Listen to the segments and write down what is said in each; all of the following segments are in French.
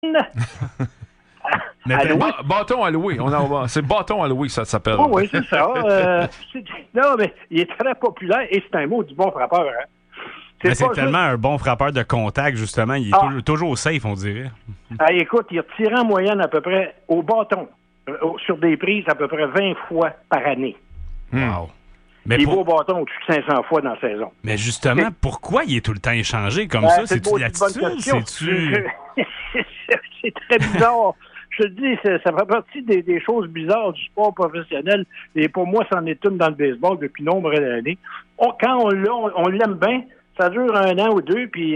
Allô? Bâton à louer. C'est bâton à louer, ça s'appelle. Oh, oui, c'est ça. Non, mais il est très populaire et c'est un mot du bon frappeur. Hein. C'est tellement un bon frappeur de contact, justement. Il est toujours safe, on dirait. Écoute, il tire en moyenne à peu près au bâton, sur des prises à peu près 20 fois par année. Wow. Il va au bâton au-dessus de 500 fois dans la saison. Mais justement, pourquoi il est tout le temps échangé comme ça? C'est-tu l'attitude? C'est très bizarre. Je te dis, ça fait partie des choses bizarres du sport professionnel. Et pour moi, c'en est une dans le baseball depuis nombre d'années. Quand on l'aime bien, ça dure 1 an ou 2, puis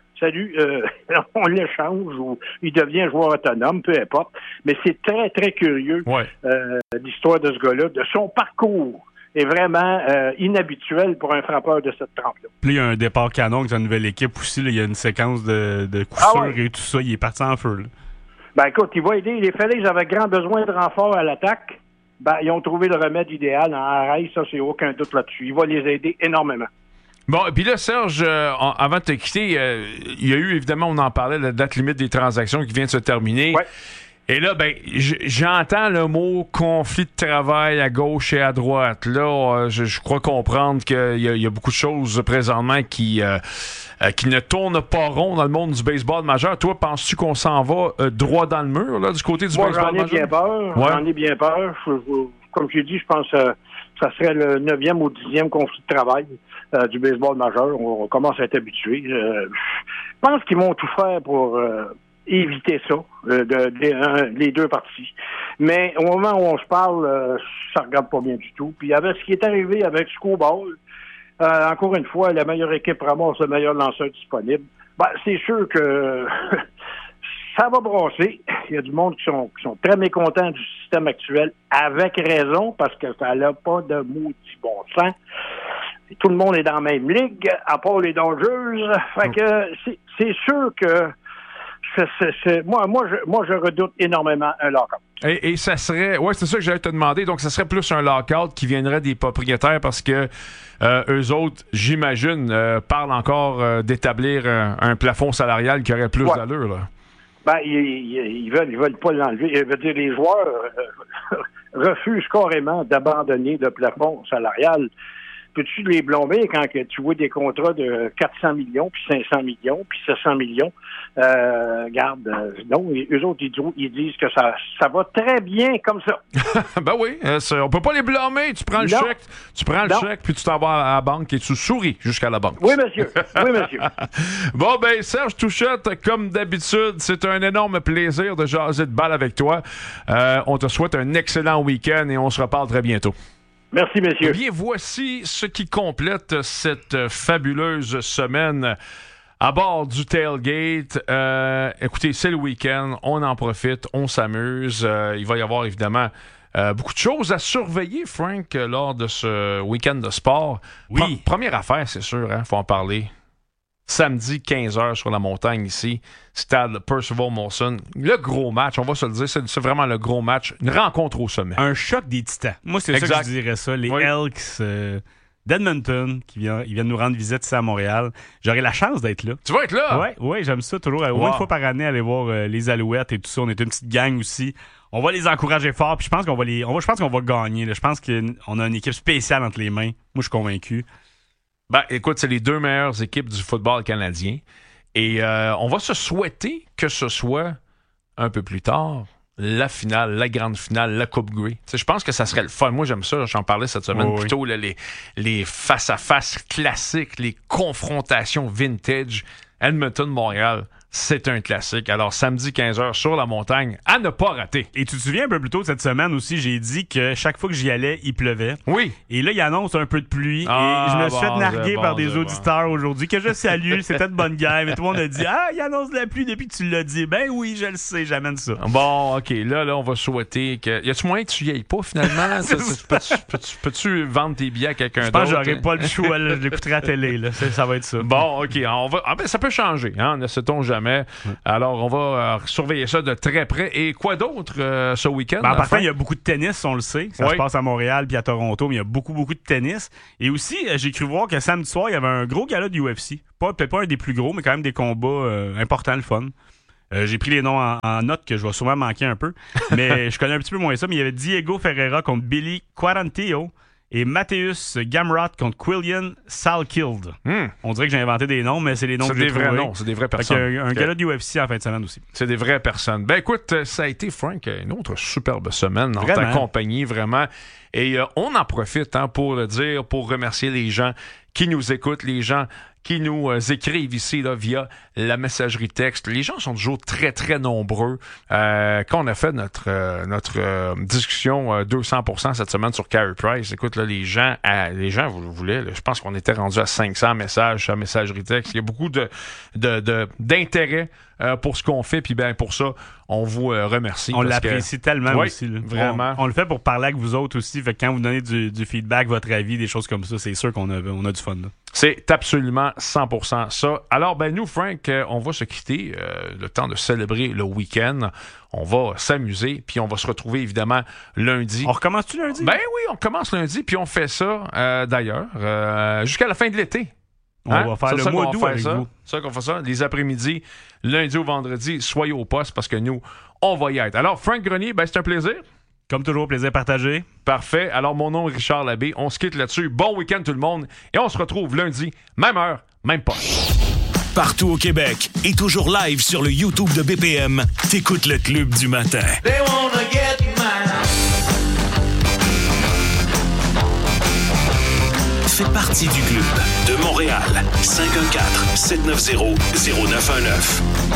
on l'échange ou il devient joueur autonome, peu importe. Mais c'est très, très curieux, l'histoire de ce gars-là, de son parcours. Est vraiment inhabituel pour un frappeur de cette trempe-là. Puis il y a un départ canon avec sa nouvelle équipe aussi. Là, il y a une séquence de coups sûrs et tout ça. Il est parti en feu. Là. Ben écoute, il va aider. Les Phillies avaient grand besoin de renfort à l'attaque. Ben, ils ont trouvé le remède idéal en arrêt. Ça, c'est aucun doute là-dessus. Il va les aider énormément. Bon, et puis là, Serge, avant de te quitter, il y a eu, évidemment, on en parlait, la date limite des transactions qui vient de se terminer. Ouais. Et là, ben, j'entends le mot conflit de travail à gauche et à droite. Là, je crois comprendre qu'il y a beaucoup de choses présentement qui ne tournent pas rond dans le monde du baseball majeur. Toi, penses-tu qu'on s'en va droit dans le mur, là, du côté du baseball majeur? J'en ai bien peur. Comme j'ai dit, je pense que ça serait le 9e ou 10e conflit de travail du baseball majeur. On commence à être habitué. Je pense qu'ils vont tout faire pour éviter ça, les deux parties. Mais au moment où on se parle, ça regarde pas bien du tout. Puis avec ce qui est arrivé avec Scooball, encore une fois, la meilleure équipe ramasse le meilleur lanceur disponible. Ben, c'est sûr que ça va brasser. Il y a du monde qui sont très mécontents du système actuel, avec raison, parce que ça n'a pas de maudit bon sens. Et tout le monde est dans la même ligue, à part les Dodgers. Fait que c'est sûr que moi, je redoute énormément un lockout. Et ça serait... Oui, c'est ça que j'allais te demander. Donc, ça serait plus un lockout qui viendrait des propriétaires parce que eux autres, j'imagine, parlent encore d'établir un plafond salarial qui aurait plus d'allure, là. Ben, ils veulent pas l'enlever. Je veux dire, les joueurs refusent carrément d'abandonner le plafond salarial. Peux-tu les blomber quand tu vois des contrats de 400 millions, puis 500 millions, puis 700 millions? Non, eux autres, ils disent que ça va très bien comme ça. Ben oui, on peut pas les blâmer. Tu prends le chèque, puis tu t'en vas à la banque et tu souris jusqu'à la banque. Oui, monsieur. Bon, ben, Serge Touchette, comme d'habitude, c'est un énorme plaisir de jaser de balle avec toi. On te souhaite un excellent week-end et on se reparle très bientôt. Merci, messieurs. Eh bien, voici ce qui complète cette fabuleuse semaine à bord du tailgate. Écoutez, c'est le week-end, on en profite, on s'amuse. Il va y avoir évidemment beaucoup de choses à surveiller, Frank, lors de ce week-end de sport. Oui. Première affaire, c'est sûr, hein, faut en parler. Samedi, 15h sur la montagne ici, stade Percival Molson. Le gros match, on va se le dire, c'est vraiment le gros match. Une rencontre au sommet. Un choc des titans. Moi, c'est ça que je dirais ça. Les Elks d'Edmonton, ils viennent nous rendre visite ici à Montréal. J'aurai la chance d'être là. Tu vas être là? Oui, j'aime ça toujours. Au moins une fois par année, aller voir les Alouettes et tout ça. On est une petite gang aussi. On va les encourager fort, puis je pense qu'on va gagner. Là. Je pense qu'on a une équipe spéciale entre les mains. Moi, je suis convaincu. Ben, écoute, c'est les deux meilleures équipes du football canadien. Et on va se souhaiter que ce soit un peu plus tard la finale, la grande finale, la Coupe Grey. Je pense que ça serait le fun. Moi, j'aime ça. J'en parlais cette semaine plus tôt. Là, les face-à-face classiques, les confrontations vintage. Edmonton-Montréal, c'est un classique. Alors, samedi 15h sur la montagne, à ne pas rater. Et tu te souviens un peu plus tôt cette semaine aussi, j'ai dit que chaque fois que j'y allais, il pleuvait. Oui. Et là, il annonce un peu de pluie. Et je me suis fait narguer par des auditeurs aujourd'hui que je salue. C'était de bonne guerre. Mais tout le monde a dit « Ah, il annonce de la pluie depuis que tu l'as dit. » Ben oui, je le sais, j'amène ça. Bon, OK. Là, on va souhaiter que... Y a-tu moyen que tu y ailles pas, finalement? Peux-tu vendre tes billets à quelqu'un d'autre? Je pense que j'aurai pas le choix. Là. Je l'écouterai à la télé. Là. Ça va être ça. Bon, OK. Ça peut changer. Hein? Ne sait-on jamais. Alors, on va surveiller ça de très près. Et quoi d'autre ce week-end? En partant, il y a beaucoup de tennis, on le sait. Ça se passe à Montréal puis à Toronto, mais il y a beaucoup, beaucoup de tennis. Et aussi, j'ai cru voir que samedi soir, il y avait un gros gala de UFC. Peut-être pas un des plus gros, mais quand même des combats importants, le fun. J'ai pris les noms en note que je vais sûrement manquer un peu. Mais je connais un petit peu moins ça. Mais il y avait Diego Ferreira contre Billy Quarantillo et Mateusz Gamrot contre Quillian Salkeld. On dirait que j'ai inventé des noms, mais c'est les noms que j'ai trouvés. C'est des vrais noms, c'est des vraies personnes. Un gala de UFC en fin de semaine aussi. C'est des vraies personnes. Ben écoute, ça a été, Frank, une autre superbe semaine dans Vraiment. ta compagnie, vraiment. Et on en profite pour le dire, pour remercier les gens qui nous écoutent, les gens qui nous écrivent ici là, via la messagerie texte. Les gens sont toujours très, très nombreux. Quand on a fait notre discussion 200% cette semaine sur Carey Price, écoute, là, les gens, vous le voulez, là, je pense qu'on était rendu à 500 messages sur la messagerie texte. Il y a beaucoup d'intérêt pour ce qu'on fait, puis bien pour ça, on vous remercie. On l'apprécie tellement aussi. Là. Vraiment. On le fait pour parler avec vous autres aussi. Fait que quand vous donnez du feedback, votre avis, des choses comme ça, c'est sûr qu'on a du fun. Là. C'est absolument 100% ça. Alors, ben nous, Frank, on va se quitter le temps de célébrer le week-end. On va s'amuser, puis on va se retrouver évidemment lundi. On recommence-tu lundi? Ben oui, on commence lundi, puis on fait ça d'ailleurs jusqu'à la fin de l'été. On va faire le mois d'août avec vous. C'est ça qu'on fait ça. Les après-midi, lundi au vendredi, soyez au poste parce que nous, on va y être. Alors, Frank Grenier, ben c'est un plaisir. Comme toujours, plaisir partagé. Parfait. Alors, mon nom est Richard Labbé. On se quitte là-dessus. Bon week-end tout le monde. Et on se retrouve lundi, même heure, même poste. Partout au Québec et toujours live sur le YouTube de BPM, t'écoutes le Club du matin. They wanna get mine. Fais partie du Club de Montréal. 514-790-0919.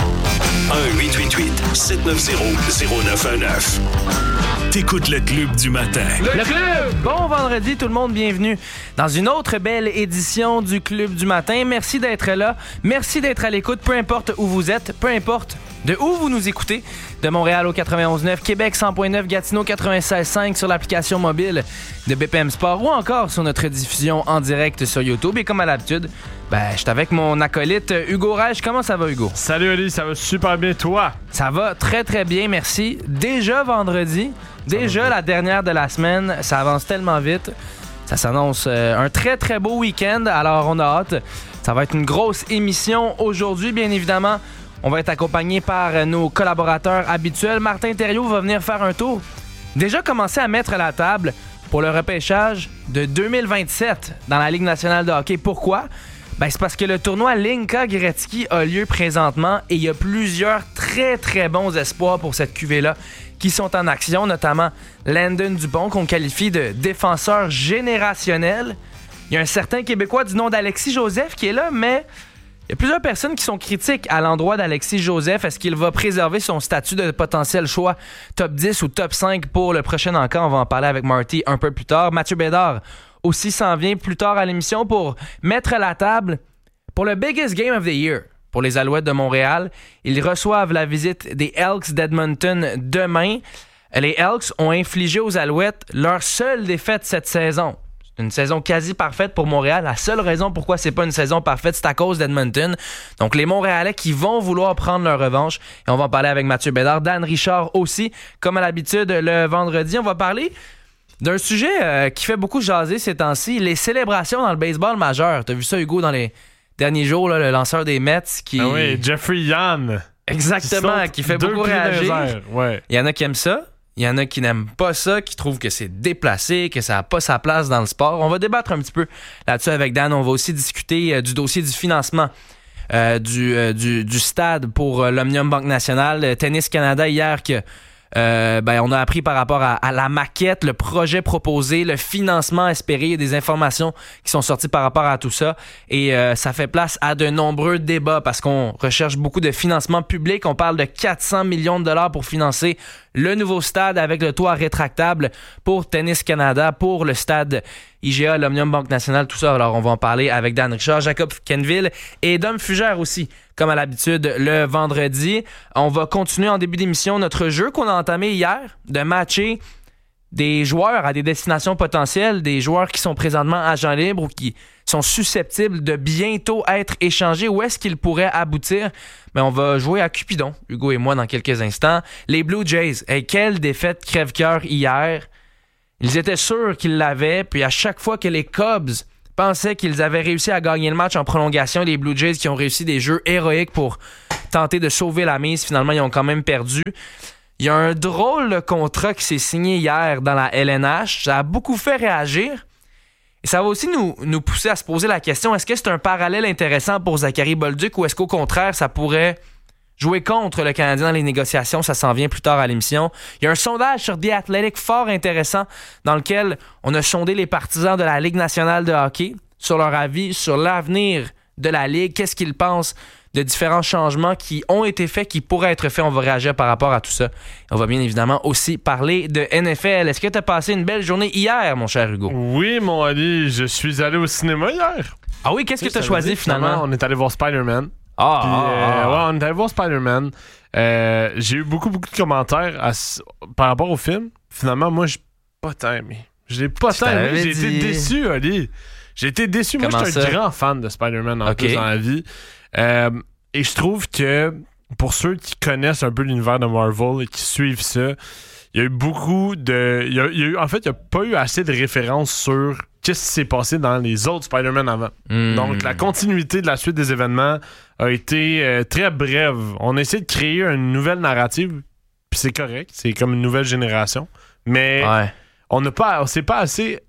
1-888-790-0919. T'écoutes le Club du matin. Le Club! Bon vendredi tout le monde, bienvenue dans une autre belle édition du Club du matin. Merci d'être là, merci d'être à l'écoute, peu importe où vous êtes, peu importe de où vous nous écoutez. De Montréal au 91.9, Québec 100.9, Gatineau 96.5 sur l'application mobile de BPM Sport ou encore sur notre diffusion en direct sur YouTube. Et comme à l'habitude, je suis avec mon acolyte Hugo Reich. Comment ça va, Hugo? Salut Ali, ça va super bien, toi? Ça va très très bien, merci. Déjà vendredi, déjà la dernière de la semaine, ça avance tellement vite. Ça s'annonce un très très beau week-end, alors on a hâte. Ça va être une grosse émission aujourd'hui, bien évidemment. On va être accompagné par nos collaborateurs habituels. Martin Thériault va venir faire un tour. Déjà commencer à mettre la table pour le repêchage de 2027 dans la Ligue nationale de hockey. Pourquoi? C'est parce que le tournoi Linka Gretzky a lieu présentement et il y a plusieurs très très bons espoirs pour cette cuvée-là qui sont en action, notamment Landon Dupont qu'on qualifie de défenseur générationnel. Il y a un certain Québécois du nom d'Alexis Joseph qui est là, mais il y a plusieurs personnes qui sont critiques à l'endroit d'Alexis Joseph. Est-ce qu'il va préserver son statut de potentiel choix top 10 ou top 5 pour le prochain encamp? On va en parler avec Marty un peu plus tard. Mathieu Bédard aussi s'en vient plus tard à l'émission pour mettre la table pour le biggest game of the year pour les Alouettes de Montréal. Ils reçoivent la visite des Elks d'Edmonton demain. Les Elks ont infligé aux Alouettes leur seule défaite cette saison. Une saison quasi parfaite pour Montréal. La seule raison pourquoi c'est pas une saison parfaite, c'est à cause d'Edmonton. Donc, les Montréalais qui vont vouloir prendre leur revanche. Et on va en parler avec Mathieu Bédard. Dan Richard aussi, comme à l'habitude, le vendredi. On va parler d'un sujet qui fait beaucoup jaser ces temps-ci, les célébrations dans le baseball majeur. T'as vu ça, Hugo, dans les derniers jours, là, le lanceur des Mets qui... Ah oui, Jeffrey Young. Exactement, qui fait beaucoup réagir. Ouais. Il y en a qui aiment ça. Il y en a qui n'aiment pas ça, qui trouvent que c'est déplacé, que ça n'a pas sa place dans le sport. On va débattre un petit peu là-dessus avec Dan. On va aussi discuter du dossier du financement du stade pour l'Omnium Banque Nationale. Tennis Canada hier que on a appris par rapport à la maquette, le projet proposé, le financement espéré. Il y a des informations qui sont sorties par rapport à tout ça. Et ça fait place à de nombreux débats parce qu'on recherche beaucoup de financement public. On parle de 400 millions de dollars pour financer le nouveau stade avec le toit rétractable pour Tennis Canada, pour le stade IGA, l'Omnium Banque Nationale, tout ça. Alors, on va en parler avec Dan Richard, Jacob Kenville et Dom Fugère aussi, comme à l'habitude, le vendredi. On va continuer en début d'émission notre jeu qu'on a entamé hier, de matcher des joueurs à des destinations potentielles, des joueurs qui sont présentement agents libres ou qui sont susceptibles de bientôt être échangés. Où est-ce qu'ils pourraient aboutir? On va jouer à Cupidon, Hugo et moi, dans quelques instants. Les Blue Jays, quelle défaite crève-cœur hier. Ils étaient sûrs qu'ils l'avaient, puis à chaque fois que les Cubs pensaient qu'ils avaient réussi à gagner le match en prolongation. Les Blue Jays qui ont réussi des jeux héroïques pour tenter de sauver la mise. Finalement, ils ont quand même perdu. Il y a un drôle de contrat qui s'est signé hier dans la LNH. Ça a beaucoup fait réagir. Et ça va aussi nous pousser à se poser la question, est-ce que c'est un parallèle intéressant pour Zachary Bolduc ou est-ce qu'au contraire, ça pourrait jouer contre le Canadien dans les négociations? Ça s'en vient plus tard à l'émission. Il y a un sondage sur The Athletic fort intéressant dans lequel on a sondé les partisans de la Ligue nationale de hockey sur leur avis, sur l'avenir de la Ligue, qu'est-ce qu'ils pensent de différents changements qui ont été faits, qui pourraient être faits. On va réagir par rapport à tout ça. On va bien évidemment aussi parler de NFL. Est-ce que tu as passé une belle journée hier, mon cher Hugo? Oui, mon Ali, je suis allé au cinéma hier. Ah oui, qu'est-ce que tu as choisi finalement? On est allé voir Spider-Man. Ouais, on est allé voir Spider-Man. J'ai eu beaucoup de commentaires par rapport au film. Finalement, moi, j'ai pas tant aimé. Je l'ai pas tant aimé. J'ai été déçu, Ali. J'ai été déçu. Moi, je suis un grand fan de Spider-Man en plus dans la vie. Et je trouve que pour ceux qui connaissent un peu l'univers de Marvel et qui suivent ça, il y a eu beaucoup de... En fait, il n'y a pas eu assez de références sur qu'est-ce qui s'est passé dans les autres Spider-Man avant. Donc, la continuité de la suite des événements a été très brève. On a essayé de créer une nouvelle narrative, puis c'est correct, c'est comme une nouvelle génération, mais on n'était pas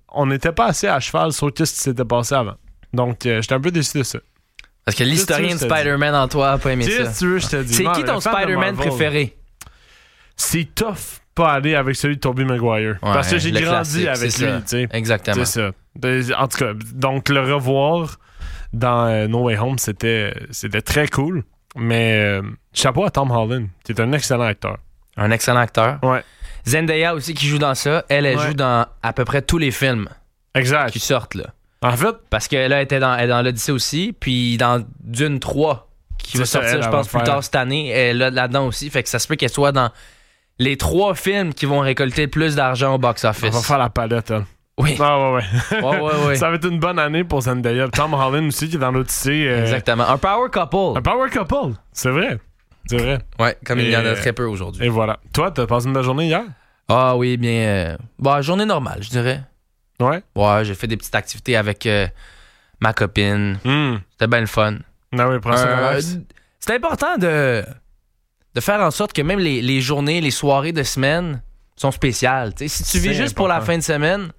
assez à cheval sur ce qui s'était passé avant. Donc, j'étais un peu déçu de ça. Parce que l'historien de Spider-Man en toi a pas aimé ça. Si tu veux, je te dis. C'est qui ton Spider-Man préféré? C'est tough pas aller avec celui de Tobey Maguire. Parce que j'ai grandi avec lui. Exactement. C'est ça. En tout cas, donc le revoir dans No Way Home, c'était très cool. Mais chapeau à Tom Holland, qui est un excellent acteur. Un excellent acteur. Ouais. Zendaya aussi qui joue dans ça. Elle joue dans à peu près tous les films qui sortent là. En fait, parce qu'elle elle est dans l'Odyssée aussi, puis dans Dune 3 qui va sortir, je pense, plus tard cette année, elle est là-dedans aussi. Fait que ça se peut qu'elle soit dans les 3 films qui vont récolter le plus d'argent au box-office. On va faire la palette, elle. Oui. Ah ouais. Ouais. Ça va être une bonne année pour Zendaya. Tom Holland aussi qui est dans l'Odyssée. Exactement. Un power couple. Un power couple. C'est vrai. Ouais, comme il y en a très peu aujourd'hui. Et voilà. Toi, t'as passé une belle journée hier? Ah oui, bien. Journée normale, je dirais. Ouais? Ouais, j'ai fait des petites activités avec ma copine. C'était bien le fun. Ah oui, c'est important de faire en sorte que même les journées, les soirées de semaine sont spéciales. T'sais, si tu vis juste pour la fin de semaine,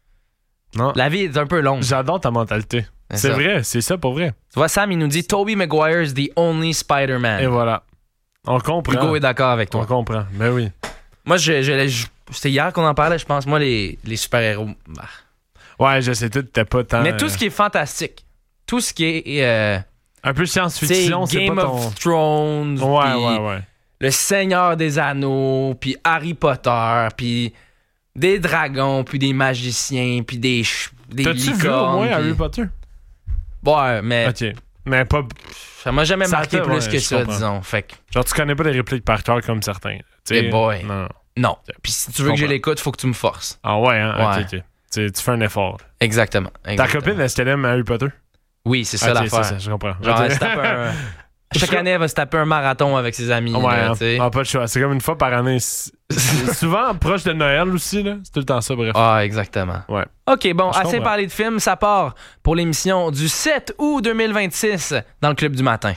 la vie est un peu longue. J'adore ta mentalité. C'est vrai, c'est ça pour vrai. Tu vois, Sam, il nous dit Tobey Maguire is the only Spider-Man. Et voilà. On comprend. Hugo est d'accord avec toi. On comprend, mais oui. Moi, c'était hier qu'on en parlait, je pense. Moi, les super-héros... Ouais, je sais tout, t'es pas tant... Mais tout ce qui est fantastique, tout ce qui est... un peu science-fiction, c'est Game pas ton... of Thrones, ouais. Le Seigneur des Anneaux, puis Harry Potter, puis des dragons, puis des magiciens, puis des T'as-tu vu au moins Harry Potter? Ouais, mais... OK. Mais pas... Ça m'a jamais marqué plus que ça, comprends. Disons. Fait que... Genre, tu connais pas les répliques par cœur comme certains. Hey boy. Non. Puis si tu veux que je comprends. l'écoute, faut que tu me forces. Ah ouais, hein? Ouais. OK. Tu fais un effort. Exactement. Ta copine, est-ce qu'elle aime Harry Potter? Oui, c'est ça l'affaire. C'est ça, je comprends. Genre, elle se tape chaque année, elle va se taper un marathon avec ses amis. Ouais, pas de choix. C'est comme une fois par année. Souvent proche de Noël aussi, là. C'est tout le temps ça, bref. Ah, exactement. Ouais. OK, bon, Je assez comprends. parlé de films. Ça part pour l'émission du 7 août 2026 dans le Club du matin.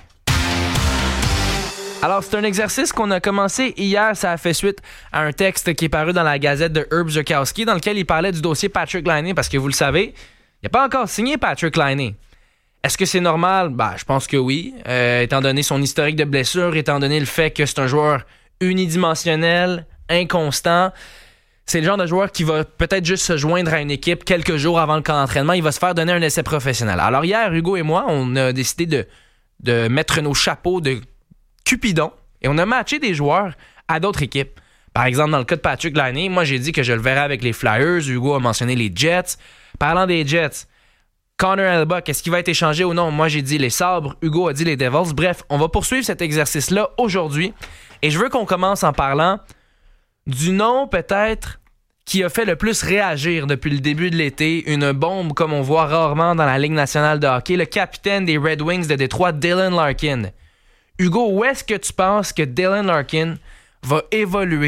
Alors, c'est un exercice qu'on a commencé hier. Ça a fait suite à un texte qui est paru dans la Gazette de Herb Zukowski dans lequel il parlait du dossier Patrick Laine parce que vous le savez, il n'a pas encore signé Patrick Laine. Est-ce que c'est normal? Je pense que oui. Étant donné son historique de blessure, étant donné le fait que c'est un joueur unidimensionnel, inconstant, c'est le genre de joueur qui va peut-être juste se joindre à une équipe quelques jours avant le camp d'entraînement. Il va se faire donner un essai professionnel. Alors hier, Hugo et moi, on a décidé de mettre nos chapeaux de Cupidon et on a matché des joueurs à d'autres équipes. Par exemple, dans le cas de Patrick Laine, moi j'ai dit que je le verrais avec les Flyers. Hugo a mentionné les Jets. Parlant des Jets, Connor Hellebuyck, est-ce qu'il va être échangé ou non? Moi, j'ai dit les Sabres. Hugo a dit les Devils. Bref, on va poursuivre cet exercice-là aujourd'hui. Et je veux qu'on commence en parlant du nom, peut-être, qui a fait le plus réagir depuis le début de l'été. Une bombe, comme on voit rarement dans la Ligue nationale de hockey. Le capitaine des Red Wings de Détroit, Dylan Larkin. Hugo, où est-ce que tu penses que Dylan Larkin va évoluer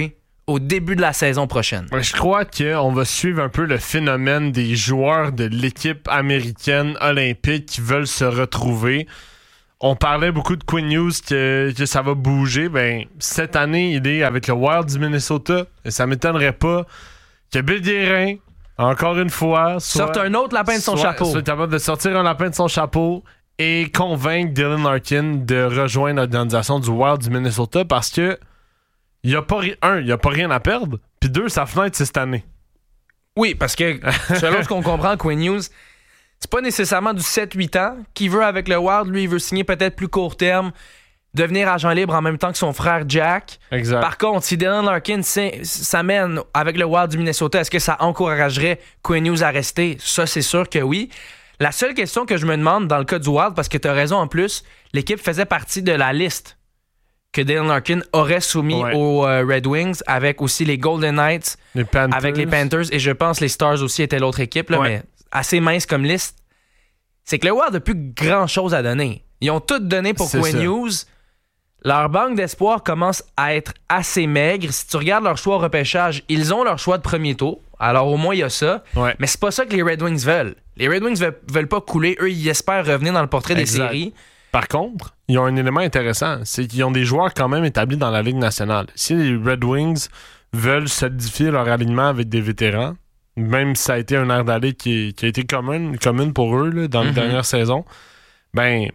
au début de la saison prochaine. Je crois qu'on va suivre un peu le phénomène des joueurs de l'équipe américaine olympique qui veulent se retrouver. On parlait beaucoup de Quinn Hughes que ça va bouger. Ben, cette année, il est avec le Wild du Minnesota. Et ça m'étonnerait pas que Bill Guérin, encore une fois, sorte un autre lapin de son chapeau. Soit capable de sortir un lapin de son chapeau et convaincre Dylan Larkin de rejoindre l'organisation du Wild du Minnesota parce que il n'y a pas rien à perdre. Puis 2, sa fenêtre, c'est cette année. Oui, parce que selon ce qu'on comprend, Quinn Hughes, c'est pas nécessairement du 7-8 ans qu'il veut avec le Wild. Lui, il veut signer peut-être plus court terme, devenir agent libre en même temps que son frère Jack. Exact. Par contre, si Dylan Larkin s'amène avec le Wild du Minnesota, est-ce que ça encouragerait Quinn Hughes à rester? Ça, c'est sûr que oui. La seule question que je me demande dans le cas du Wild, parce que tu as raison en plus, l'équipe faisait partie de la liste que Dylan Larkin aurait soumis aux Red Wings, avec aussi les Golden Knights, avec les Panthers, et je pense les Stars aussi étaient l'autre équipe, là, mais assez mince comme liste. C'est que le Wild n'a plus grand-chose à donner. Ils ont tout donné pour Quinn Hughes. Leur banque d'espoir commence à être assez maigre. Si tu regardes leur choix au repêchage, ils ont leur choix de premier tour. Alors au moins, il y a ça. Ouais. Mais c'est pas ça que les Red Wings veulent. Les Red Wings veulent pas couler. Eux, ils espèrent revenir dans le portrait des séries. Par contre, ils ont un élément intéressant. C'est qu'ils ont des joueurs quand même établis dans la Ligue nationale. Si les Red Wings veulent solidifier leur alignement avec des vétérans, même si ça a été un air d'aller qui a été commune pour eux là, dans les dernières saisons, ben,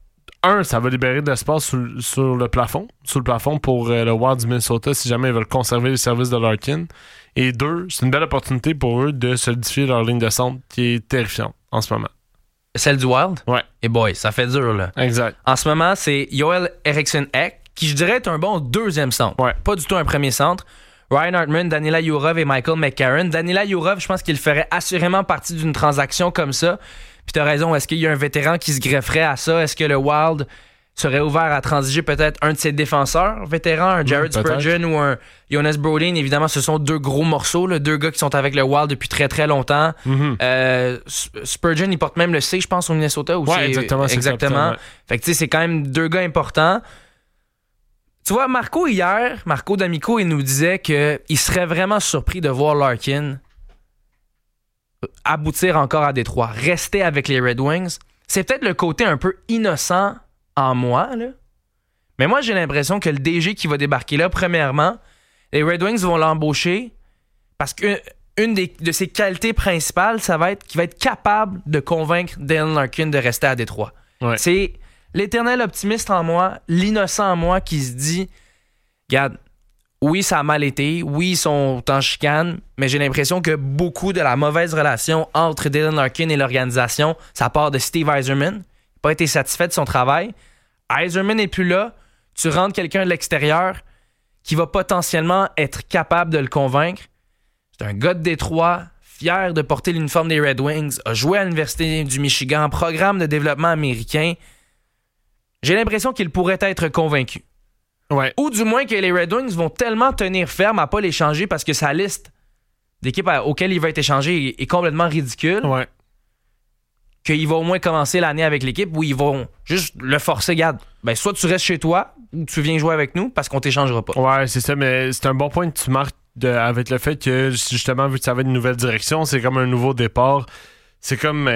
ça va libérer de l'espace sous le plafond pour le Wild du Minnesota si jamais ils veulent conserver les services de Larkin. Et 2, c'est une belle opportunité pour eux de solidifier leur ligne de centre qui est terrifiante en ce moment. Celle du Wild? Ouais. Et boy, ça fait dur, là. Exact. En ce moment, c'est Joel Eriksson-Ek, qui je dirais est un bon deuxième centre. Ouais. Pas du tout un premier centre. Ryan Hartman, Danila Yurov et Michael McCarron. Danila Yurov, je pense qu'il ferait assurément partie d'une transaction comme ça. Puis t'as raison, est-ce qu'il y a un vétéran qui se grefferait à ça? Est-ce que le Wild serait ouvert à transiger peut-être un de ses défenseurs vétérans, un Jared Spurgeon ou un Jonas Brodin? Évidemment, ce sont 2 gros morceaux, là, 2 gars qui sont avec le Wild depuis très très longtemps. Spurgeon, il porte même le C, je pense, au Minnesota. Exactement. Exactement. Fait que tu sais, c'est quand même 2 gars importants. Tu vois, Marco D'Amico, il nous disait qu'il serait vraiment surpris de voir Larkin aboutir encore à Détroit, rester avec les Red Wings. C'est peut-être le côté un peu innocent en moi, là. Mais moi, j'ai l'impression que le DG qui va débarquer là, premièrement, les Red Wings vont l'embaucher parce qu'une de ses qualités principales, ça va être qu'il va être capable de convaincre Dylan Larkin de rester à Détroit. Ouais. C'est l'éternel optimiste en moi, l'innocent en moi qui se dit, regarde, oui, ça a mal été, oui, ils sont en chicane, mais j'ai l'impression que beaucoup de la mauvaise relation entre Dylan Larkin et l'organisation, ça part de Steve Yzerman. Il n'a pas été satisfait de son travail. Yzerman n'est plus là. Tu rentres quelqu'un de l'extérieur qui va potentiellement être capable de le convaincre. C'est un gars de Détroit, fier de porter l'uniforme des Red Wings, a joué à l'Université du Michigan, programme de développement américain. J'ai l'impression qu'il pourrait être convaincu. Ouais. Ou du moins que les Red Wings vont tellement tenir ferme à pas l'échanger parce que sa liste d'équipes auxquelles il va être échangé est complètement ridicule. Ouais. Qu'il va au moins commencer l'année avec l'équipe où ils vont juste le forcer. Regarde, ben soit tu restes chez toi ou tu viens jouer avec nous parce qu'on t'échangera pas. Ouais, c'est ça, mais c'est un bon point que tu marques avec le fait que justement, vu que ça va être une nouvelle direction, c'est comme un nouveau départ. C'est comme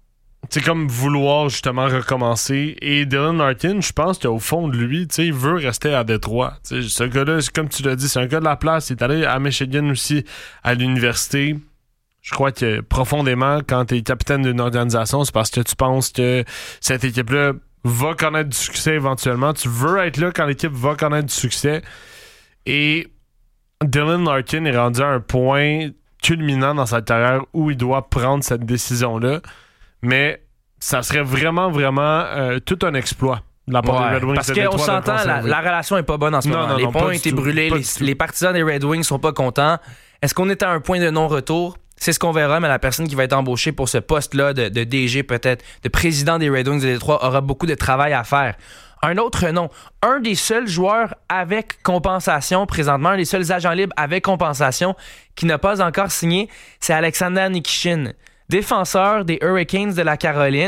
vouloir justement recommencer. Et Dylan Larkin, je pense qu'au fond de lui, il veut rester à Détroit. T'sais, ce gars-là, comme tu l'as dit, c'est un gars de la place. Il est allé à Michigan aussi, à l'université. Je crois que profondément, quand tu es capitaine d'une organisation, c'est parce que tu penses que cette équipe-là va connaître du succès éventuellement. Tu veux être là quand l'équipe va connaître du succès. Et Dylan Larkin est rendu à un point culminant dans sa carrière où il doit prendre cette décision-là. Mais ça serait vraiment, vraiment tout un exploit de la part des Red Wings. Parce qu'on s'entend, la relation est pas bonne en ce moment. Les ponts ont été brûlés, les partisans des Red Wings sont pas contents. Est-ce qu'on est à un point de non-retour? C'est ce qu'on verra, mais la personne qui va être embauchée pour ce poste-là de DG, peut-être, de président des Red Wings de Détroit, aura beaucoup de travail à faire. Un autre nom, un des seuls joueurs avec compensation présentement, un des seuls agents libres avec compensation qui n'a pas encore signé, c'est Alexander Nikishin, défenseur des Hurricanes de la Caroline.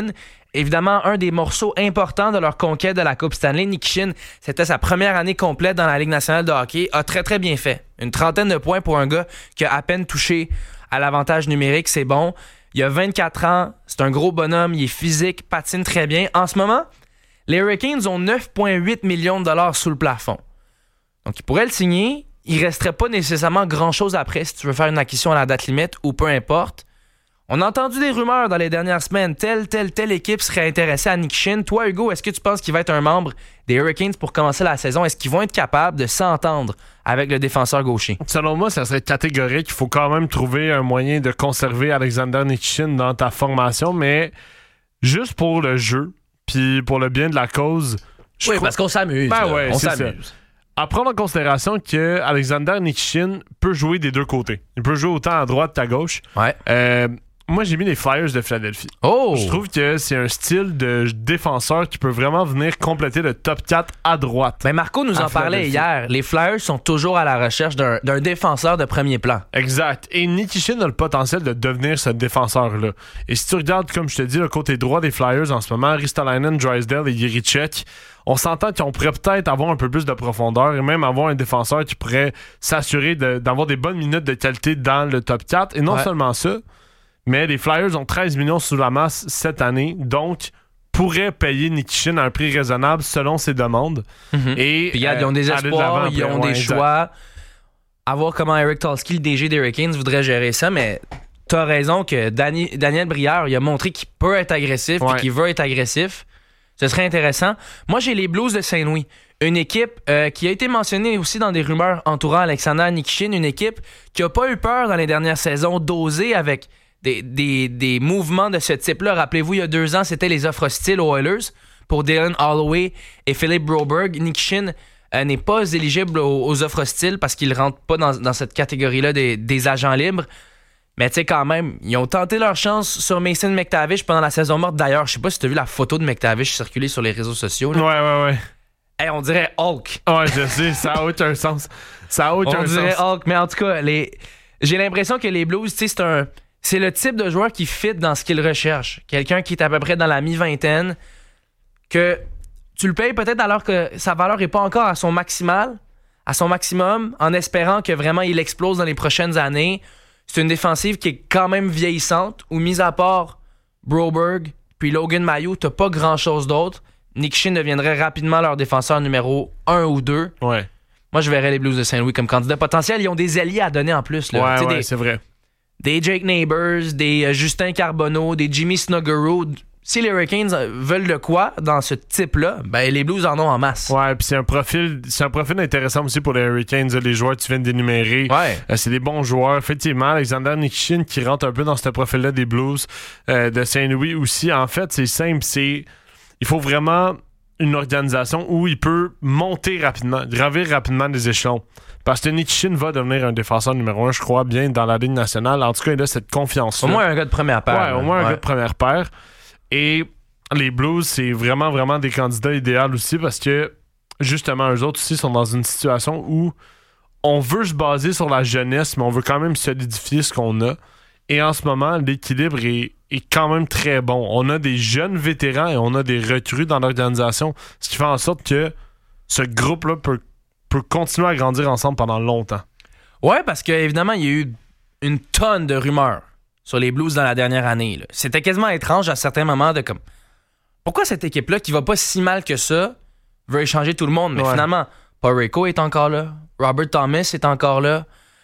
évidemment un des morceaux importants de leur conquête de la Coupe Stanley. Nick Shin, c'était sa première année complète dans la Ligue nationale de hockey, a très très bien fait. Une trentaine de points pour un gars qui a à peine touché à l'avantage numérique, c'est bon. Il a 24 ans, c'est un gros bonhomme, il est physique, patine très bien. En ce moment, les Hurricanes ont 9,8 millions de dollars sous le plafond. Donc, ils pourraient le signer. Il ne resterait pas nécessairement grand-chose après si tu veux faire une acquisition à la date limite ou peu importe. On a entendu des rumeurs dans les dernières semaines. Telle équipe serait intéressée à Nick Shin. Toi, Hugo, est-ce que tu penses qu'il va être un membre des Hurricanes pour commencer la saison? Est-ce qu'ils vont être capables de s'entendre avec le défenseur gaucher? Selon moi, ça serait catégorique. Il faut quand même trouver un moyen de conserver Alexander Nikitin dans ta formation, mais juste pour le jeu, puis pour le bien de la cause... Parce qu'on s'amuse. Ouais, on c'est s'amuse. Ça. À prendre en considération que Alexander Nikitin peut jouer des deux côtés. Il peut jouer autant à droite qu'à gauche. Ouais. Moi, j'ai mis les Flyers de Philadelphie. Oh! Je trouve que c'est un style de défenseur qui peut vraiment venir compléter le top 4 à droite. Mais Marco nous en parlait hier. Les Flyers sont toujours à la recherche d'un défenseur de premier plan. Exact. Et Nikitin a le potentiel de devenir ce défenseur-là. Et si tu regardes, comme je te dis, le côté droit des Flyers en ce moment, Ristolainen, Drysdale et Jiricek, on s'entend qu'on pourrait peut-être avoir un peu plus de profondeur et même avoir un défenseur qui pourrait s'assurer d'avoir des bonnes minutes de qualité dans le top 4. Et non seulement ça, mais les Flyers ont 13 millions sous la masse cette année, donc pourraient payer Nikitin à un prix raisonnable selon ses demandes. Et puis, ils ont des espoirs, ils ont des choix. À voir comment Eric Tulsky, le DG des Hurricanes, voudrait gérer ça, mais t'as raison que Daniel Brière, il a montré qu'il peut être agressif et qu'il veut être agressif. Ce serait intéressant. Moi, j'ai les Blues de Saint-Louis. Une équipe qui a été mentionnée aussi dans des rumeurs entourant Alexander Nikitin. Une équipe qui n'a pas eu peur dans les dernières saisons d'oser avec des mouvements de ce type-là. Rappelez-vous, il y a 2 ans, c'était les offres hostiles aux Oilers pour Dylan Holloway et Philip Broberg. Nikitin n'est pas éligible aux offres hostiles parce qu'il ne rentre pas dans cette catégorie-là des agents libres. Mais tu sais, quand même, ils ont tenté leur chance sur Mason McTavish pendant la saison morte. D'ailleurs, je sais pas si tu as vu la photo de McTavish circuler sur les réseaux sociaux. Là. Ouais. Hey, on dirait Hulk. Ouais, je sais, ça a aucun sens. On dirait Hulk, mais en tout cas, j'ai l'impression que les Blues, tu sais, c'est le type de joueur qui fit dans ce qu'ils recherchent. Quelqu'un qui est à peu près dans la mi-vingtaine, que tu le payes peut-être alors que sa valeur n'est pas encore à son maximum, en espérant que vraiment il explose dans les prochaines années. C'est une défensive qui est quand même vieillissante, où mis à part Broberg puis Logan Mailloux, t'as pas grand-chose d'autre. Nick Shin deviendrait rapidement leur défenseur numéro 1 ou 2. Ouais. Moi, je verrais les Blues de Saint-Louis comme candidat potentiel. Ils ont des alliés à donner en plus. Là. Ouais, c'est vrai. Des Jake Neighbors, des Justin Carbonneau, des Jimmy Snuggerud. Si les Hurricanes veulent de quoi dans ce type-là, ben les Blues en ont en masse. Ouais, puis c'est un profil intéressant aussi pour les Hurricanes, les joueurs que tu viens de d'énumérer. Ouais. C'est des bons joueurs. Effectivement, Alexander Nikitin qui rentre un peu dans ce profil-là des Blues de Saint-Louis aussi. En fait, c'est simple, il faut vraiment une organisation où il peut monter rapidement, gravir rapidement des échelons. Parce que Nikitin va devenir un défenseur numéro 1, je crois, bien dans la Ligue nationale. En tout cas, il a cette confiance-là. Au moins un gars de première paire. Ouais, au moins un gars de première paire. Et les Blues, c'est vraiment, vraiment des candidats idéaux aussi parce que, justement, eux autres aussi sont dans une situation où on veut se baser sur la jeunesse, mais on veut quand même solidifier ce qu'on a. Et en ce moment, l'équilibre est quand même très bon. On a des jeunes vétérans et on a des recrues dans l'organisation, ce qui fait en sorte que ce groupe-là peut continuer à grandir ensemble pendant longtemps. Ouais, parce qu'évidemment, il y a eu une tonne de rumeurs sur les Blues dans la dernière année. Là. C'était quasiment étrange à certains moments de comme... Pourquoi cette équipe-là, qui va pas si mal que ça, veut échanger tout le monde? Mais finalement, Paul Rico est encore là. Robert Thomas est encore là.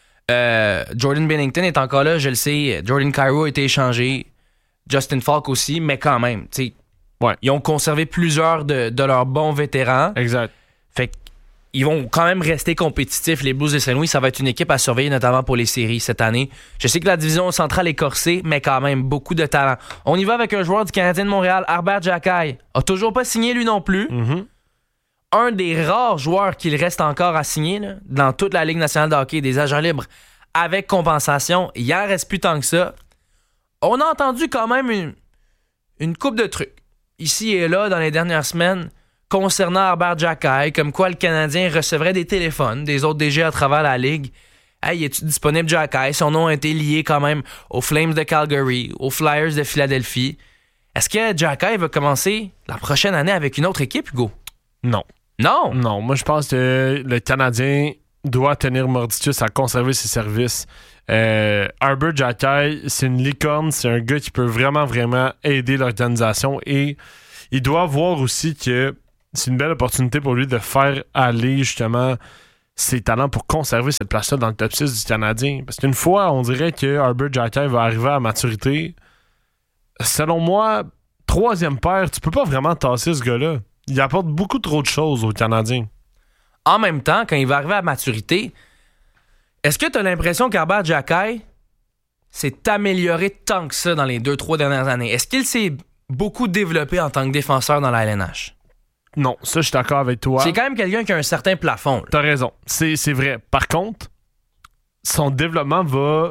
Jordan Binnington est encore là, je le sais. Jordan Kyrou a été échangé. Justin Falk aussi, mais quand même, tu sais, ils ont conservé plusieurs de leurs bons vétérans. Exact. Fait qu'ils vont quand même rester compétitifs. Les Blues de Saint-Louis, ça va être une équipe à surveiller, notamment pour les séries cette année. Je sais que la division centrale est corsée, mais quand même, beaucoup de talent. On y va avec un joueur du Canadien de Montréal, Herbert Jacquet. A toujours pas signé, lui non plus. Mm-hmm. Un des rares joueurs qu'il reste encore à signer là, dans toute la Ligue nationale de hockey, des agents libres, avec compensation. Il en reste plus tant que ça. On a entendu quand même une couple de trucs, ici et là, dans les dernières semaines, concernant Herbert Jacquet, comme quoi le Canadien recevrait des téléphones des autres DG à travers la Ligue. Hey, es-tu disponible, Jacquet? Son nom a été lié quand même aux Flames de Calgary, aux Flyers de Philadelphie. Est-ce que Xhekaj va commencer la prochaine année avec une autre équipe, Hugo? Non. Non? Non, moi je pense que le Canadien doit tenir mordicus à conserver ses services. Arber Xhekaj, c'est une licorne, c'est un gars qui peut vraiment, vraiment aider l'organisation et il doit voir aussi que c'est une belle opportunité pour lui de faire aller justement ses talents pour conserver cette place-là dans le top 6 du Canadien. Parce qu'une fois, on dirait que Arber Xhekaj va arriver à maturité. Selon moi, 3e paire, tu peux pas vraiment tasser ce gars-là. Il apporte beaucoup trop de choses aux Canadiens. En même temps, quand il va arriver à maturité, est-ce que tu as l'impression qu'Arber Xhekaj s'est amélioré tant que ça dans les 2-3 dernières années? Est-ce qu'il s'est beaucoup développé en tant que défenseur dans la LNH? Non, ça, je suis d'accord avec toi. C'est quand même quelqu'un qui a un certain plafond. Là. T'as raison, c'est vrai. Par contre, son développement va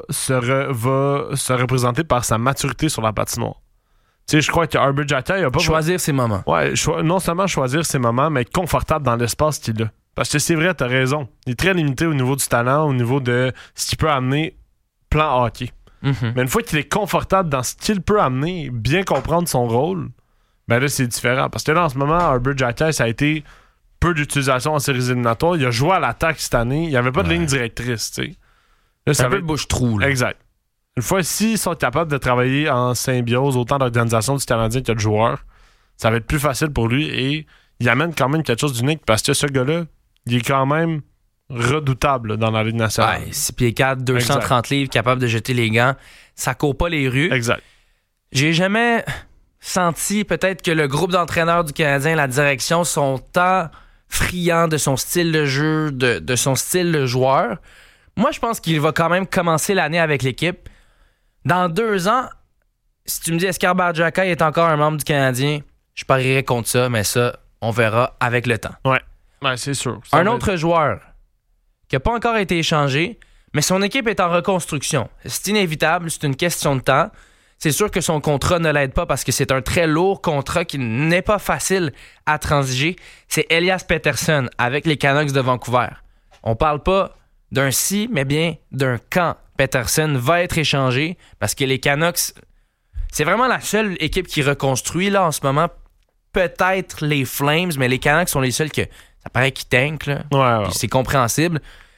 se représenter par sa maturité sur la patinoire. Tu sais, je crois que Arber Xhekaj a pas... Choisir ses moments. Ouais, non seulement choisir ses moments, mais être confortable dans l'espace qu'il a. Parce que c'est vrai, t'as raison. Il est très limité au niveau du talent, au niveau de ce qu'il peut amener plan hockey. Mm-hmm. Mais une fois qu'il est confortable dans ce qu'il peut amener, bien comprendre son rôle, ben là, c'est différent. Parce que là, en ce moment, Arber Xhekaj, ça a été peu d'utilisation en séries éliminatoires. Il a joué à l'attaque cette année. Il n'y avait pas de ligne directrice, tu sais. Là, c'est un peu le bouche-trou, là. Exact. Une fois, s'ils sont capables de travailler en symbiose, autant d'organisations du Canadien que de joueurs, ça va être plus facile pour lui et il amène quand même quelque chose d'unique parce que ce gars-là, il est quand même redoutable dans la Ligue nationale. Ouais, 6 pieds 4, 230 livres, capable de jeter les gants. Ça court pas les rues. Exact. J'ai jamais senti peut-être que le groupe d'entraîneurs du Canadien, la direction, sont tant friands de son style de jeu, de son style de joueur. Moi, je pense qu'il va quand même commencer l'année avec l'équipe. Dans 2 ans, si tu me dis est-ce qu'Arber Xhekaj est encore un membre du Canadien, je parierais contre ça, mais ça, on verra avec le temps. Ouais c'est sûr. Un autre joueur qui n'a pas encore été échangé, mais son équipe est en reconstruction. C'est inévitable, c'est une question de temps. C'est sûr que son contrat ne l'aide pas parce que c'est un très lourd contrat qui n'est pas facile à transiger. C'est Elias Pettersson avec les Canucks de Vancouver. On parle pas d'un si, mais bien d'un quand Pettersson va être échangé parce que les Canucks, c'est vraiment la seule équipe qui reconstruit là en ce moment. Peut-être les Flames, mais les Canucks sont les seuls que ça paraît qu'ils tankent. Là. Ouais. C'est compréhensible.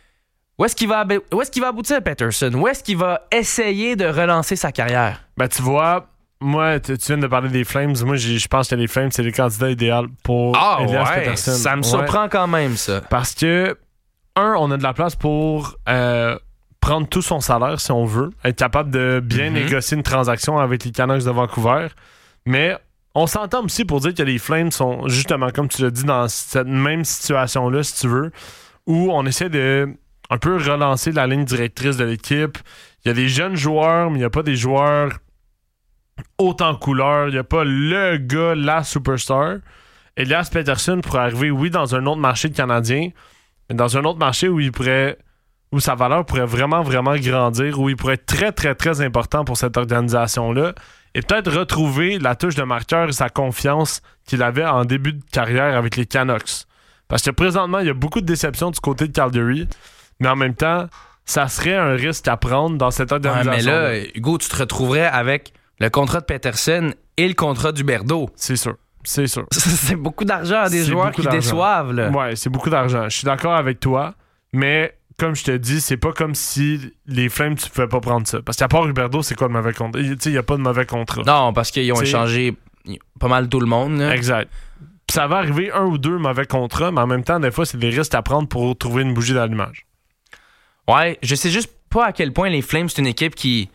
Où est-ce qu'il va aboutir, Pettersson? Où est-ce qu'il va essayer de relancer sa carrière? Ben, tu vois, moi, tu viens de parler des Flames. Moi, je pense que les Flames, c'est les candidats idéaux pour Elias Pettersson. Ça me surprend quand même, ça. Parce que, on a de la place pour prendre tout son salaire, si on veut. Être capable de bien négocier une transaction avec les Canucks de Vancouver. Mais on s'entend aussi pour dire que les Flames sont, justement, comme tu l'as dit, dans cette même situation-là, si tu veux, où on essaie de un peu relancer la ligne directrice de l'équipe. Il y a des jeunes joueurs, mais il n'y a pas des joueurs haut en couleur. Il n'y a pas le gars, la superstar. Elias Pettersson pourrait arriver, oui, dans un autre marché canadien, mais dans un autre marché où sa valeur pourrait vraiment, vraiment grandir, où il pourrait être très, très, très important pour cette organisation-là, et peut-être retrouver la touche de marqueur et sa confiance qu'il avait en début de carrière avec les Canucks. Parce que présentement, il y a beaucoup de déceptions du côté de Calgary, mais en même temps, ça serait un risque à prendre dans cette organisation. Ouais, mais là, Hugo, tu te retrouverais avec le contrat de Pettersson et le contrat d'Huberdeau. C'est sûr. C'est beaucoup d'argent à des joueurs qui déçoivent. Là. Ouais, c'est beaucoup d'argent. Je suis d'accord avec toi, mais comme je te dis, c'est pas comme si les Flames, tu pouvais pas prendre ça. Parce qu'à part Huberdeau, c'est quoi le mauvais contrat? Il n'y a pas de mauvais contrat. Non, parce qu'ils ont échangé pas mal tout le monde. Là. Exact. Puis ça va arriver 1 ou 2 mauvais contrats, mais en même temps, des fois, c'est des risques à prendre pour trouver une bougie d'allumage. Ouais, je sais juste pas à quel point les Flames, c'est une équipe qui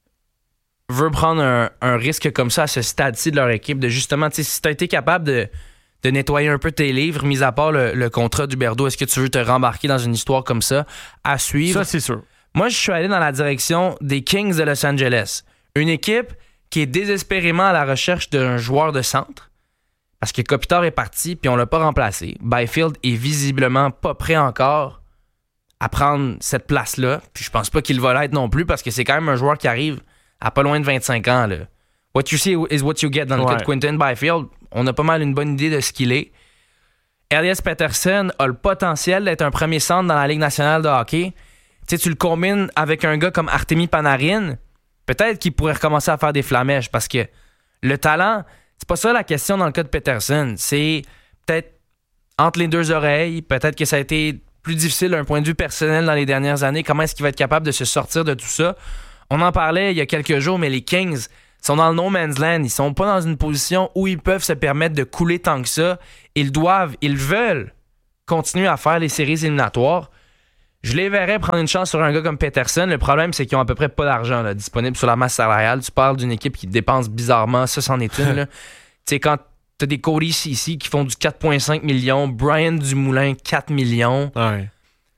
veut prendre un risque comme ça à ce stade-ci de leur équipe, de justement, tu sais, si t'as été capable de nettoyer un peu tes livres, mis à part le contrat d'Huberdeau, est-ce que tu veux te rembarquer dans une histoire comme ça à suivre? Ça, c'est sûr. Moi, je suis allé dans la direction des Kings de Los Angeles. Une équipe qui est désespérément à la recherche d'un joueur de centre, parce que Kopitar est parti, puis on l'a pas remplacé. Byfield est visiblement pas prêt encore à prendre cette place-là, puis je pense pas qu'il va l'être non plus, parce que c'est quand même un joueur qui arrive à pas loin de 25 ans. Là. What you see is what you get dans le cas de Quinton Byfield. On a pas mal une bonne idée de ce qu'il est. Elias Pettersson a le potentiel d'être un premier centre dans la Ligue nationale de hockey. Tu sais, tu le combines avec un gars comme Artemi Panarin, peut-être qu'il pourrait recommencer à faire des flamèches parce que Le talent, c'est pas ça la question dans le cas de Peterson. C'est peut-être entre les deux oreilles, peut-être que ça a été plus difficile d'un point de vue personnel dans les dernières années. Comment est-ce qu'il va être capable de se sortir de tout ça? On en parlait il y a quelques jours, mais les Kings sont dans le no man's land. Ils sont pas dans une position où ils peuvent se permettre de couler tant que ça. Ils veulent continuer à faire les séries éliminatoires. Je les verrais prendre une chance sur un gars comme Peterson. Le problème, c'est qu'ils ont à peu près pas d'argent là, disponible sur la masse salariale. Tu parles d'une équipe qui dépense bizarrement. Ça, c'en est une. Tu sais, quand t'as des Cody Ceci qui font du 4,5 millions, Brian Dumoulin, 4 millions. Ouais.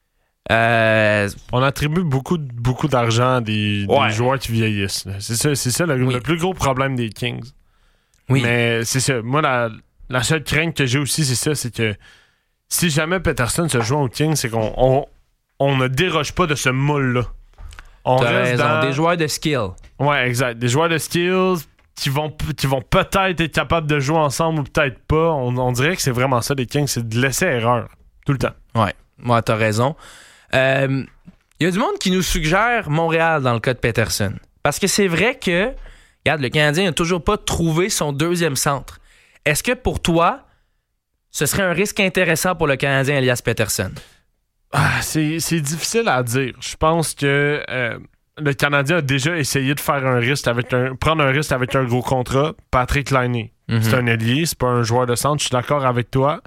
On attribue beaucoup d'argent à des joueurs qui vieillissent. Là. C'est ça le plus gros problème des Kings. Oui. Mais c'est ça. Moi, la seule crainte que j'ai aussi, c'est ça, c'est que si jamais Peterson se joint aux Kings, c'est qu'on ne déroge pas de ce moule-là. On T'as reste raison, dans... des joueurs de skill. Ouais, exact. Des joueurs de skills qui vont peut-être être capables de jouer ensemble ou peut-être pas. On dirait que c'est vraiment ça, les Kings, c'est de laisser erreur. Tout le temps. Ouais, t'as raison. Il y a du monde qui nous suggère Montréal dans le cas de Peterson. Parce que c'est vrai que, regarde, le Canadien n'a toujours pas trouvé son deuxième centre. Est-ce que pour toi, ce serait un risque intéressant pour le Canadien Elias Peterson? C'est difficile à dire. Je pense que le Canadien a déjà essayé de faire prendre un risque avec un gros contrat. Patrick Laine. C'est un ailier, c'est pas un joueur de centre. Je suis d'accord avec toi.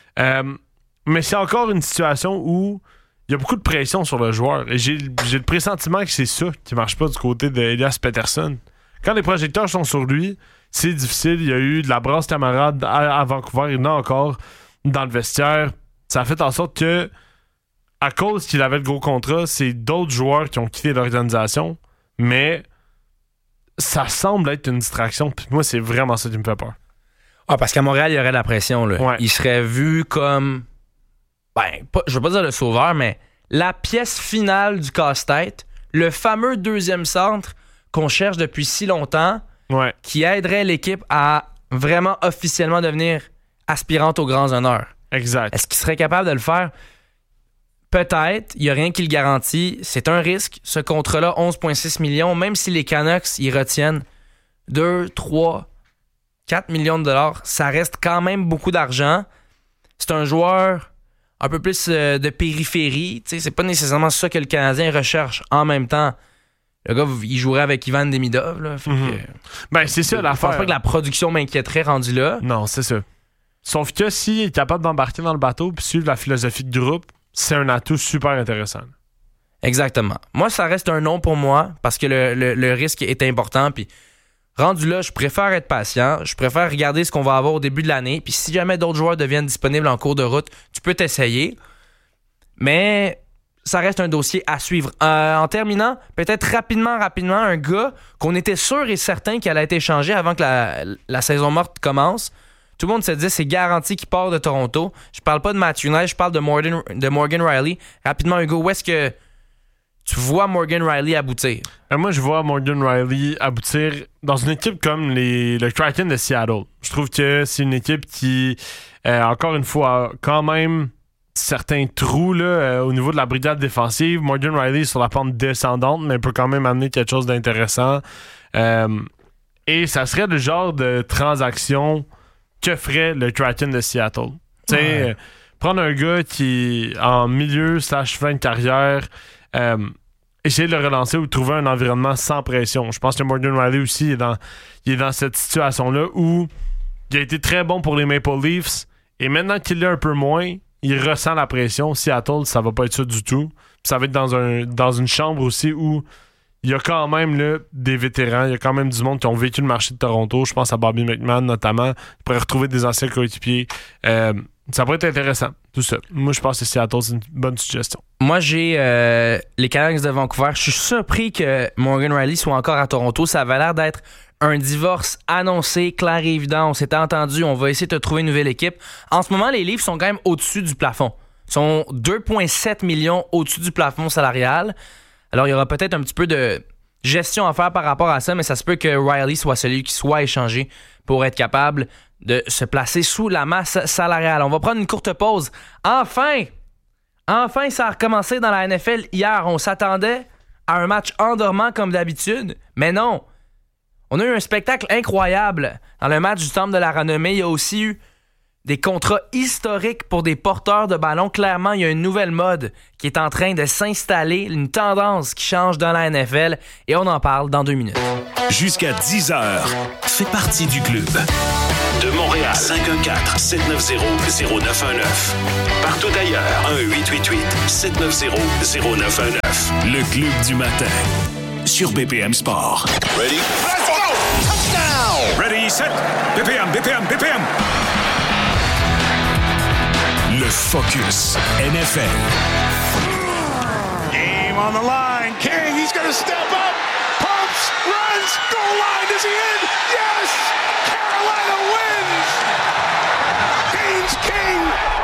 Mais c'est encore une situation où il y a beaucoup de pression sur le joueur. Et j'ai le pressentiment que c'est ça qui marche pas du côté d'Elias Peterson. Quand les projecteurs sont sur lui, c'est difficile. Il y a eu de la brasse camarade à Vancouver. Il y en a encore dans le vestiaire. Ça a fait en sorte que, à cause qu'il avait le gros contrat, c'est d'autres joueurs qui ont quitté l'organisation. Mais ça semble être une distraction. Puis moi, c'est vraiment ça qui me fait peur. Ah, parce qu'à Montréal, il y aurait de la pression. Là. Ouais. Il serait vu comme... je veux pas dire le sauveur, mais la pièce finale du casse-tête, le fameux deuxième centre qu'on cherche depuis si longtemps, qui aiderait l'équipe à vraiment officiellement devenir aspirante aux grands honneurs. Exact. Est-ce qu'il serait capable de le faire? Peut-être. Il n'y a rien qui le garantit. C'est un risque. Ce contrat-là, 11,6 millions, même si les Canucks y retiennent 2, 3, 4 millions de dollars, ça reste quand même beaucoup d'argent. C'est un joueur un peu plus de périphérie. T'sais, c'est pas nécessairement ça que le Canadien recherche. En même temps, le gars, il jouerait avec Ivan Demidov. Là, que, c'est ça l'affaire. Je pense pas que la production m'inquiéterait rendu là. Non, c'est ça. Sauf que s'il est capable d'embarquer dans le bateau et suivre la philosophie de groupe, c'est un atout super intéressant. Exactement. Moi, ça reste un non pour moi parce que le risque est important. Puis rendu là, je préfère être patient. Je préfère regarder ce qu'on va avoir au début de l'année. Puis si jamais d'autres joueurs deviennent disponibles en cours de route, tu peux t'essayer. Mais ça reste un dossier à suivre. En terminant, peut-être rapidement, un gars qu'on était sûr et certain qu'il allait être échangé avant que la saison morte commence. Tout le monde se dit c'est garanti qu'il part de Toronto. Je parle pas de Matthew Knight, je parle de Morgan Riley. Rapidement, Hugo, où est-ce que tu vois Morgan Riley aboutir? Moi, je vois Morgan Riley aboutir dans une équipe comme le Kraken de Seattle. Je trouve que c'est une équipe qui, encore une fois, a quand même certains trous là, au niveau de la brigade défensive. Morgan Riley est sur la pente descendante, mais peut quand même amener quelque chose d'intéressant. Et ça serait le genre de transaction que ferait le Kraken de Seattle. Tu sais, prendre un gars qui est en milieu / fin de carrière, essayer de le relancer ou trouver un environnement sans pression. Je pense que Morgan Riley aussi il est dans cette situation-là où il a été très bon pour les Maple Leafs et maintenant qu'il l'est un peu moins, il ressent la pression. Seattle, ça va pas être ça du tout. Puis ça va être dans une chambre aussi où il y a quand même là, des vétérans, il y a quand même du monde qui ont vécu le marché de Toronto. Je pense à Bobby McMahon notamment. Il pourrait retrouver des anciens coéquipiers. Ça pourrait être intéressant, tout ça. Moi, je pense que Seattle, c'est une bonne suggestion. Moi, j'ai les Canucks de Vancouver. Je suis surpris que Morgan Riley soit encore à Toronto. Ça avait l'air d'être un divorce annoncé, clair et évident. On s'était entendu, on va essayer de trouver une nouvelle équipe. En ce moment, les Leafs sont quand même au-dessus du plafond. Ils sont 2,7 millions au-dessus du plafond salarial. Alors, il y aura peut-être un petit peu de gestion à faire par rapport à ça, mais ça se peut que Riley soit celui qui soit échangé pour être capable de se placer sous la masse salariale. On va prendre une courte pause. Enfin, ça a recommencé dans la NFL hier. On s'attendait à un match endormant comme d'habitude, mais non. On a eu un spectacle incroyable dans le match du Temple de la Renommée. Il y a aussi eu des contrats historiques pour des porteurs de ballon. Clairement, il y a une nouvelle mode qui est en train de s'installer, une tendance qui change dans la NFL, et on en parle dans 2 minutes. Jusqu'à 10h, fais partie du club. De Montréal, 514-790-0919. Partout ailleurs, 1-888-790-0919. Le club du matin, sur BPM Sport. Ready? Let's go! Touchdown! Ready, set, BPM. Le Focus NFL. Game on the line. King, he's going to step up. Pumps, runs, goal line. Is he in? Yes! Carolina wins! Haynes King!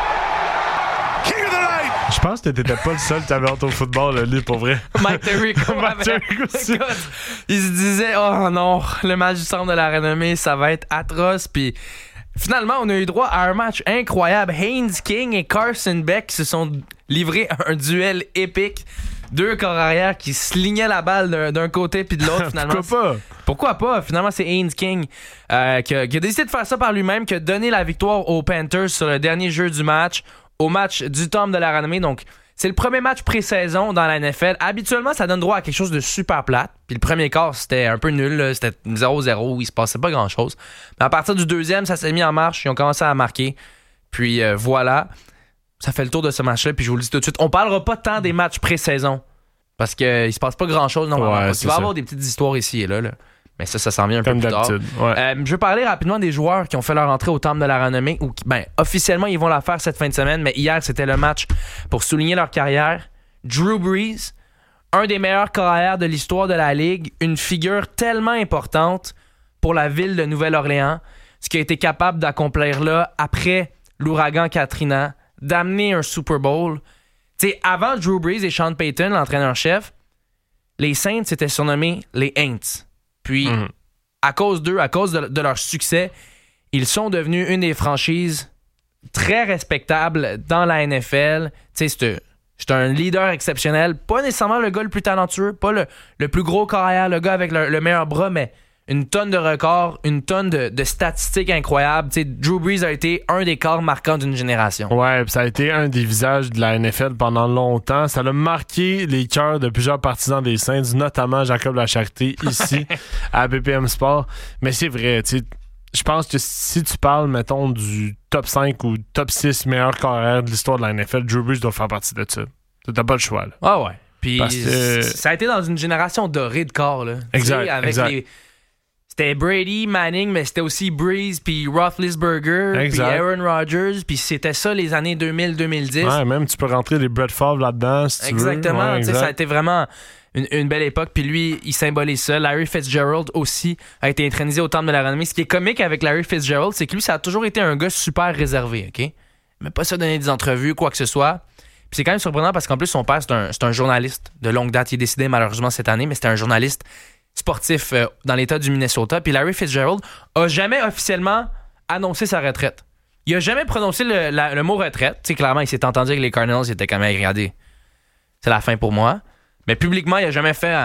King of the night! Je pense que t'étais pas le seul qui avait hâte au football, là, pour vrai. Mike Tirico aussi. Il se disait, oh non, le match du Centre de la Renommée, ça va être atroce. Puis finalement, on a eu droit à un match incroyable. Haynes King et Carson Beck se sont livrés à un duel épique. 2 corps arrière qui se lignaient la balle d'un côté puis de l'autre. Finalement, Pourquoi pas? Finalement, c'est Haynes King qui a décidé de faire ça par lui-même, qui a donné la victoire aux Panthers sur le dernier jeu du match, au match du Temple de la Renommée. Donc, c'est le premier match pré-saison dans la NFL. Habituellement, ça donne droit à quelque chose de super plate. Puis le premier quart, c'était un peu nul. Là. C'était 0-0. Il se passait pas grand-chose. Mais à partir du deuxième, ça s'est mis en marche. Ils ont commencé à marquer. Puis voilà. Ça fait le tour de ce match-là. Puis je vous le dis tout de suite, on parlera pas tant des matchs pré-saison. Parce qu'il se passe pas grand-chose. Non, il va y avoir des petites histoires ici et là. Mais ça s'en vient un peu plus tard. Ouais. Je veux parler rapidement des joueurs qui ont fait leur entrée au Temple de la Renommée. Ou officiellement, ils vont la faire cette fin de semaine. Mais hier, c'était le match pour souligner leur carrière. Drew Brees, un des meilleurs carrières de l'histoire de la Ligue. Une figure tellement importante pour la ville de Nouvelle-Orléans. Ce qui a été capable d'accomplir là, après l'ouragan Katrina, d'amener un Super Bowl. T'sais, avant Drew Brees et Sean Payton, l'entraîneur-chef, les Saints étaient surnommés les Aints. Puis, à cause d'eux, à cause de leur succès, ils sont devenus une des franchises très respectables dans la NFL. Tu sais, c'est un leader exceptionnel. Pas nécessairement le gars le plus talentueux, pas le plus gros carrière, le gars avec le meilleur bras, mais une tonne de records, une tonne de statistiques incroyables. Tu sais, Drew Brees a été un des corps marquants d'une génération. Ouais, ça a été un des visages de la NFL pendant longtemps. Ça a marqué les cœurs de plusieurs partisans des Saints, notamment Jacob Lacharité, ici, à BPM Sport. Mais c'est vrai, tu sais, je pense que si tu parles, mettons, du top 5 ou top 6 meilleurs carrières de l'histoire de la NFL, Drew Brees doit faire partie de ça. T'as pas le choix, là. Ah ouais. Puis ça a été dans une génération dorée de corps, là. Exact, avec c'était Brady, Manning, mais c'était aussi Brees, puis Roethlisberger, puis Aaron Rodgers, puis c'était ça les années 2000-2010. Ouais, même tu peux rentrer les Brett Favre là-dedans si tu veux. Exactement, ouais, ça a été vraiment une belle époque, puis lui, il symbolise ça. Larry Fitzgerald aussi a été intronisé au Temple de la Renommée. Ce qui est comique avec Larry Fitzgerald, c'est que lui, ça a toujours été un gars super réservé, OK? Mais pas ça donner des entrevues, quoi que ce soit. Puis c'est quand même surprenant parce qu'en plus, son père, c'est un journaliste de longue date. Il est décédé malheureusement cette année, mais c'était un journaliste sportif dans l'État du Minnesota. Puis Larry Fitzgerald a jamais officiellement annoncé sa retraite. Il a jamais prononcé le mot retraite. Tu sais, clairement, il s'est entendu avec les Cardinals, il était quand même regardé. C'est la fin pour moi. Mais publiquement, il a jamais fait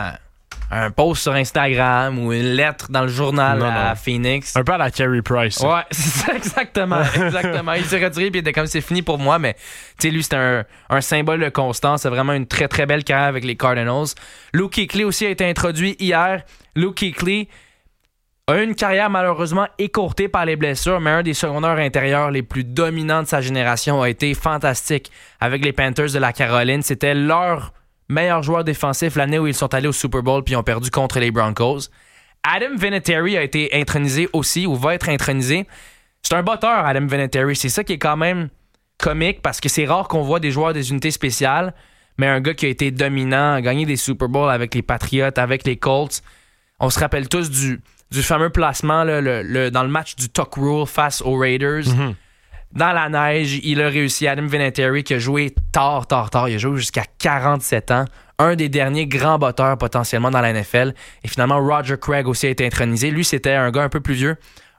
un post sur Instagram ou une lettre dans le journal à Phoenix. Un peu à la Carey Price. Ouais, c'est ça, exactement. Il s'est retiré et il était comme c'est fini pour moi, mais tu sais, lui, c'était un symbole de constance. C'est vraiment une très, très belle carrière avec les Cardinals. Luke Kuechly aussi a été introduit hier. Luke Kuechly a eu une carrière malheureusement écourtée par les blessures, mais un des secondaires intérieurs les plus dominants de sa génération a été fantastique avec les Panthers de la Caroline. C'était leur meilleur joueur défensif l'année où ils sont allés au Super Bowl puis ont perdu contre les Broncos. Adam Vinatieri a été intronisé aussi, ou va être intronisé. C'est un batteur, Adam Vinatieri. C'est ça qui est quand même comique parce que c'est rare qu'on voit des joueurs des unités spéciales, mais un gars qui a été dominant, a gagné des Super Bowls avec les Patriots, avec les Colts. On se rappelle tous du fameux placement là, dans le match du Tuck Rule face aux Raiders. Mm-hmm. Dans la neige, il a réussi. Adam Vinatieri qui a joué tard. Il a joué jusqu'à 47 ans. Un des derniers grands batteurs potentiellement dans la NFL. Et finalement, Roger Craig aussi a été intronisé. Lui, c'était un gars un peu plus vieux.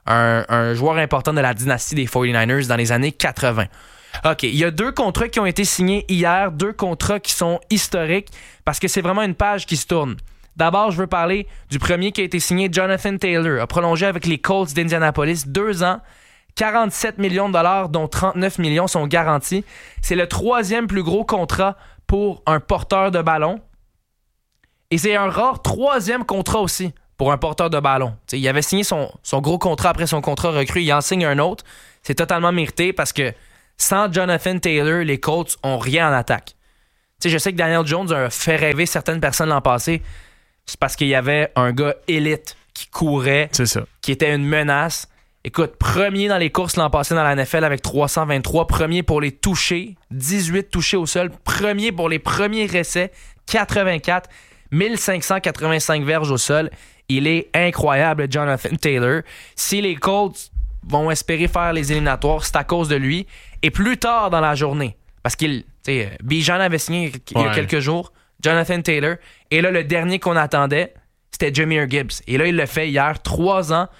Un joueur important de la dynastie des 49ers dans les années 80. OK, il y a 2 contrats qui ont été signés hier. 2 contrats qui sont historiques parce que c'est vraiment une page qui se tourne. D'abord, je veux parler du premier qui a été signé, Jonathan Taylor, a prolongé avec les Colts d'Indianapolis 2 ans, 47 millions de dollars, dont 39 millions sont garantis. C'est le 3e plus gros contrat pour un porteur de ballon. Et c'est un rare 3e contrat aussi pour un porteur de ballon. T'sais, il avait signé son gros contrat après son contrat recru, il en signe un autre. C'est totalement mérité parce que sans Jonathan Taylor, les Colts ont rien en attaque. T'sais, je sais que Daniel Jones a fait rêver certaines personnes l'an passé. C'est parce qu'il y avait un gars élite qui courait, qui était une menace. Écoute, premier dans les courses l'an passé dans la NFL avec 323, premier pour les touchés, 18 touchés au sol, premier pour les premiers essais, 84, 1585 verges au sol. Il est incroyable, Jonathan Taylor. Si les Colts vont espérer faire les éliminatoires, c'est à cause de lui. Et plus tard dans la journée, parce qu'il, Bijan avait signé il y a quelques jours, Jonathan Taylor. Et là, le dernier qu'on attendait, c'était Jahmyr Gibbs. Et là, il l'a fait hier, 3 ans,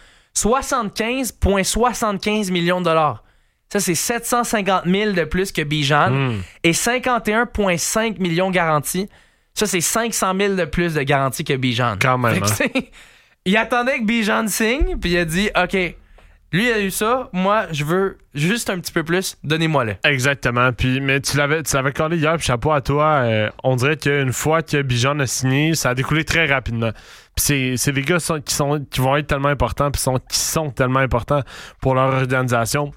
75,75 millions de dollars. Ça, c'est 750 000 de plus que Bijan. Et 51,5 millions garantis. Ça, c'est 500 000 de plus de garantie que Bijan. Quand même. Il attendait que Bijan signe, puis il a dit, OK, lui, il a eu ça. Moi, je veux juste un petit peu plus. Donnez-moi-le. Exactement. Puis, mais tu l'avais collé hier, puis chapeau à toi. On dirait qu'une fois que Bijan a signé, ça a découlé très rapidement. Puis c'est des gars qui vont être tellement importants, puis qui sont tellement importants pour leur organisation.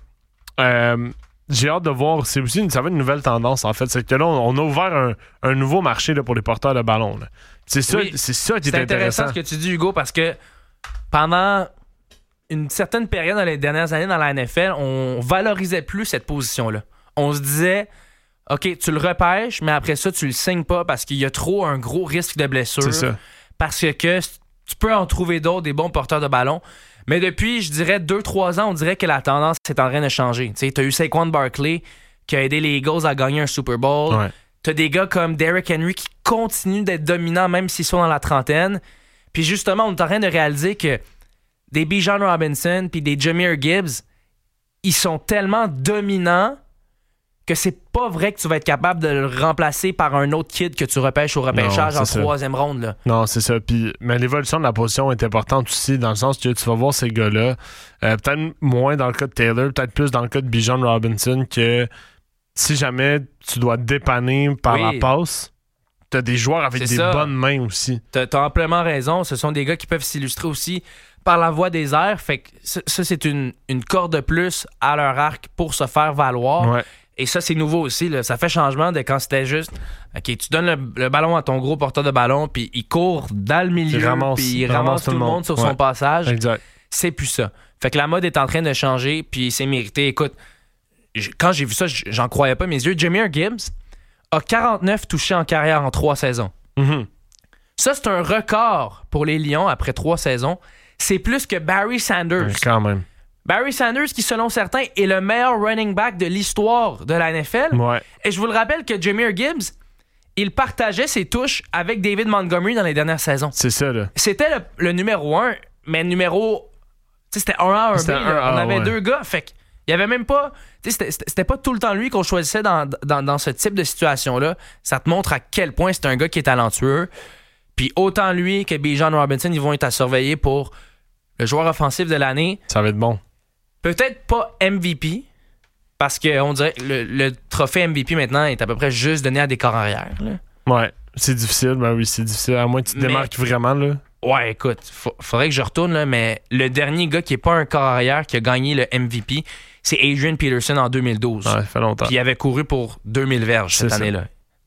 J'ai hâte de voir. Ça va être une nouvelle tendance, en fait. C'est que là, on a ouvert un nouveau marché là, pour les porteurs de ballon. Là. C'est ça qui est intéressant. C'est intéressant ce que tu dis, Hugo, parce que pendant une certaine période dans les dernières années dans la NFL, on valorisait plus cette position-là. On se disait, OK, tu le repêches, mais après ça, tu le signes pas parce qu'il y a trop un gros risque de blessure. C'est ça. Parce que tu peux en trouver d'autres, des bons porteurs de ballon. Mais depuis, je dirais, 2-3 ans, on dirait que la tendance est en train de changer. Tu as eu Saquon Barkley qui a aidé les Eagles à gagner un Super Bowl. Ouais. Tu as des gars comme Derrick Henry qui continuent d'être dominants même s'ils sont dans la trentaine. Puis justement, on est en train de réaliser que des Bijan Robinson puis des Jahmyr Gibbs, ils sont tellement dominants que c'est pas vrai que tu vas être capable de le remplacer par un autre kid que tu repêches au repêchage en 3e ronde. Là. Non, c'est ça. Mais l'évolution de la position est importante aussi, dans le sens que tu vas voir ces gars-là, peut-être moins dans le cas de Taylor, peut-être plus dans le cas de Bijan Robinson, que si jamais tu dois te dépanner par la passe, t'as des joueurs avec bonnes mains aussi. T'as amplement raison. Ce sont des gars qui peuvent s'illustrer aussi par la voie des airs. Fait que ça, c'est une corde de plus à leur arc pour se faire valoir. Ouais. Et ça, c'est nouveau aussi. Là. Ça fait changement de quand c'était juste OK, tu donnes le ballon à ton gros porteur de ballon, puis il court dans le milieu, puis il ramasse tout le monde sur son passage. Exact. C'est plus ça. Fait que la mode est en train de changer, puis c'est mérité. Écoute, quand j'ai vu ça, j'en croyais pas mes yeux. Jahmyr Gibbs a 49 touchés en carrière en 3 saisons. Mm-hmm. Ça, c'est un record pour les Lions après 3 saisons. C'est plus que Barry Sanders. Quand même. Barry Sanders, qui, selon certains, est le meilleur running back de l'histoire de la NFL. Ouais. Et je vous le rappelle que Jahmyr Gibbs, il partageait ses touches avec David Montgomery dans les dernières saisons. C'est ça, là. C'était le numéro 1, mais numéro... Tu sais, c'était 1A, 1B. On avait 2 gars. Fait qu'il y avait même pas... Tu sais, c'était pas tout le temps lui qu'on choisissait dans ce type de situation-là. Ça te montre à quel point c'est un gars qui est talentueux. Puis autant lui que Bijan Robinson, ils vont être à surveiller pour le joueur offensif de l'année. Ça va être bon. Peut-être pas MVP, parce qu'on dirait que le trophée MVP maintenant est à peu près juste donné à des corps arrière. Là. Ouais, c'est difficile. Ben oui, c'est difficile. À moins que tu te démarques vraiment. Là. Ouais, écoute, faudrait que je retourne, là, mais le dernier gars qui n'est pas un corps arrière qui a gagné le MVP, c'est Adrian Peterson en 2012. Ouais, ça fait longtemps. Puis il avait couru pour 2000 verges cette année-là.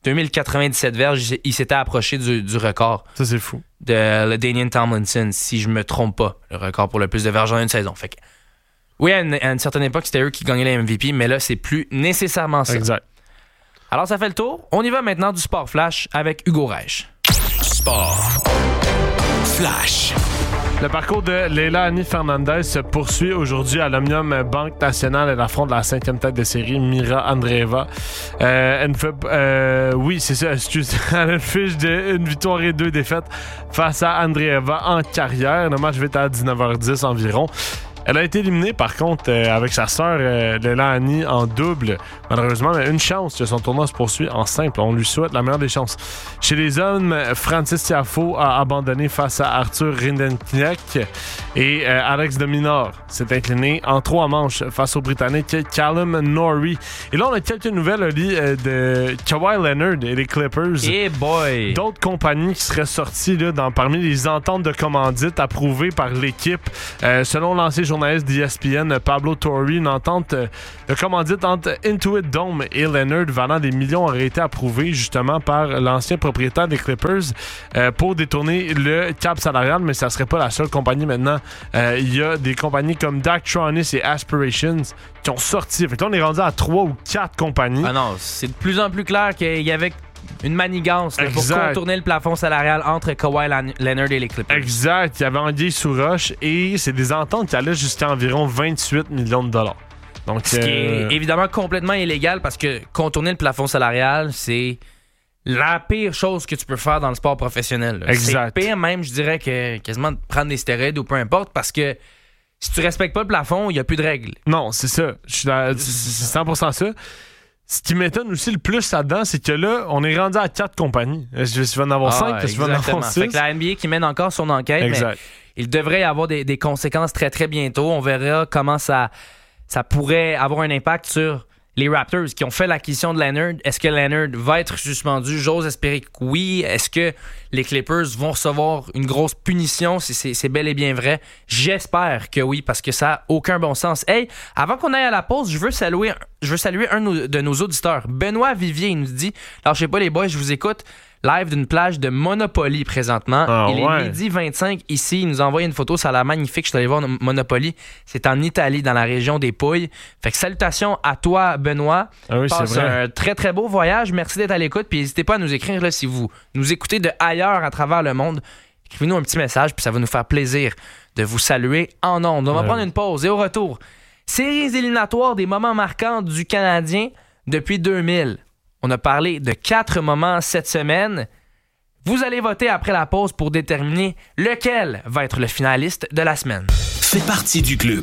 2097 verges, il s'était approché du record. Ça, c'est fou. De LaDainian Tomlinson, si je me trompe pas, le record pour le plus de verges en une saison. Fait que, oui, à une certaine époque, c'était eux qui gagnaient les MVP, mais là, c'est plus nécessairement ça. Exact. Alors, ça fait le tour. On y va maintenant du Sport Flash avec Hugo Reich. Sport Flash. Le parcours de Leila Annie Fernandez se poursuit aujourd'hui à l'Omnium Banque Nationale. Elle affronte la 5e tête de série, Mira Andreeva. Elle fait, oui, c'est ça, excuse. Elle a une fiche de 1 victoire et 2 défaites face à Andreeva en carrière. Le match va être à 19h10 environ. Elle a été éliminée, par contre, avec sa sœur Leilani en double. Malheureusement, mais une chance que son tournoi se poursuit en simple. On lui souhaite la meilleure des chances. Chez les hommes, Francis Tiafoe a abandonné face à Arthur Rindenknecht et Alex de Minaur s'est incliné en 3 manches face au Britannique Callum Norrie. Et là, on a quelques nouvelles, Oli, de Kawhi Leonard et les Clippers. Hey boy! D'autres compagnies qui seraient sorties là, parmi les ententes de commandite approuvées par l'équipe. Selon l'ancien journaliste d'ESPN, Pablo Torre, une entente de commandite entre Intuit Dome et Leonard valant des millions aurait été approuvée justement par l'ancien propriétaire des Clippers pour détourner le cap salarial, mais ça serait pas la seule compagnie maintenant. Il y a des compagnies comme Daktronis et Aspirations qui ont sorti. Fait que là, on est rendu à 3 ou 4 compagnies. Ah non, c'est de plus en plus clair qu'il y avait une manigance là, pour contourner le plafond salarial entre Kawhi Leonard et les Clippers. Exact. Il y avait anguille sous roche et c'est des ententes qui allaient jusqu'à environ 28 millions de dollars. Donc, ce qui est évidemment complètement illégal parce que contourner le plafond salarial, c'est la pire chose que tu peux faire dans le sport professionnel. Là. Exact. C'est pire même, je dirais, que quasiment de prendre des stéroïdes ou peu importe parce que si tu respectes pas le plafond, il n'y a plus de règles. Non, c'est ça. C'est 100% ça. Ce qui m'étonne aussi le plus là-dedans, c'est que là, on est rendu à 4 compagnies. Est-ce que tu vas en avoir 5? Est-ce que tu vas en avoir 6? Fait que la NBA qui mène encore son enquête, exact. Mais il devrait y avoir des conséquences très, très bientôt. On verra comment ça pourrait avoir un impact sur les Raptors qui ont fait l'acquisition de Leonard. Est-ce que Leonard va être suspendu? J'ose espérer que oui. Est-ce que les Clippers vont recevoir une grosse punition si c'est bel et bien vrai? J'espère que oui, parce que ça n'a aucun bon sens. Hey, avant qu'on aille à la pause, je veux saluer un de nos auditeurs. Benoît Vivier, il nous dit, alors je sais pas les boys, je vous écoute live d'une plage de Monopoly présentement. Il est midi 25 ici. Il nous a envoyé une photo, ça a l'air magnifique. Je suis allé voir Monopoly. C'est en Italie, dans la région des Pouilles. Fait que salutations à toi, Benoît. Ah oui, passe c'est vrai. un très, très beau voyage. Merci d'être à l'écoute. Puis n'hésitez pas à nous écrire là, si vous nous écoutez de ailleurs à travers le monde. Écrivez-nous un petit message, puis ça va nous faire plaisir de vous saluer en ondes. On va prendre une pause et au retour, séries éliminatoires des moments marquants du Canadien depuis 2000. On a parlé de 4 moments cette semaine. Vous allez voter après la pause pour déterminer lequel va être le finaliste de la semaine. Fais partie du club.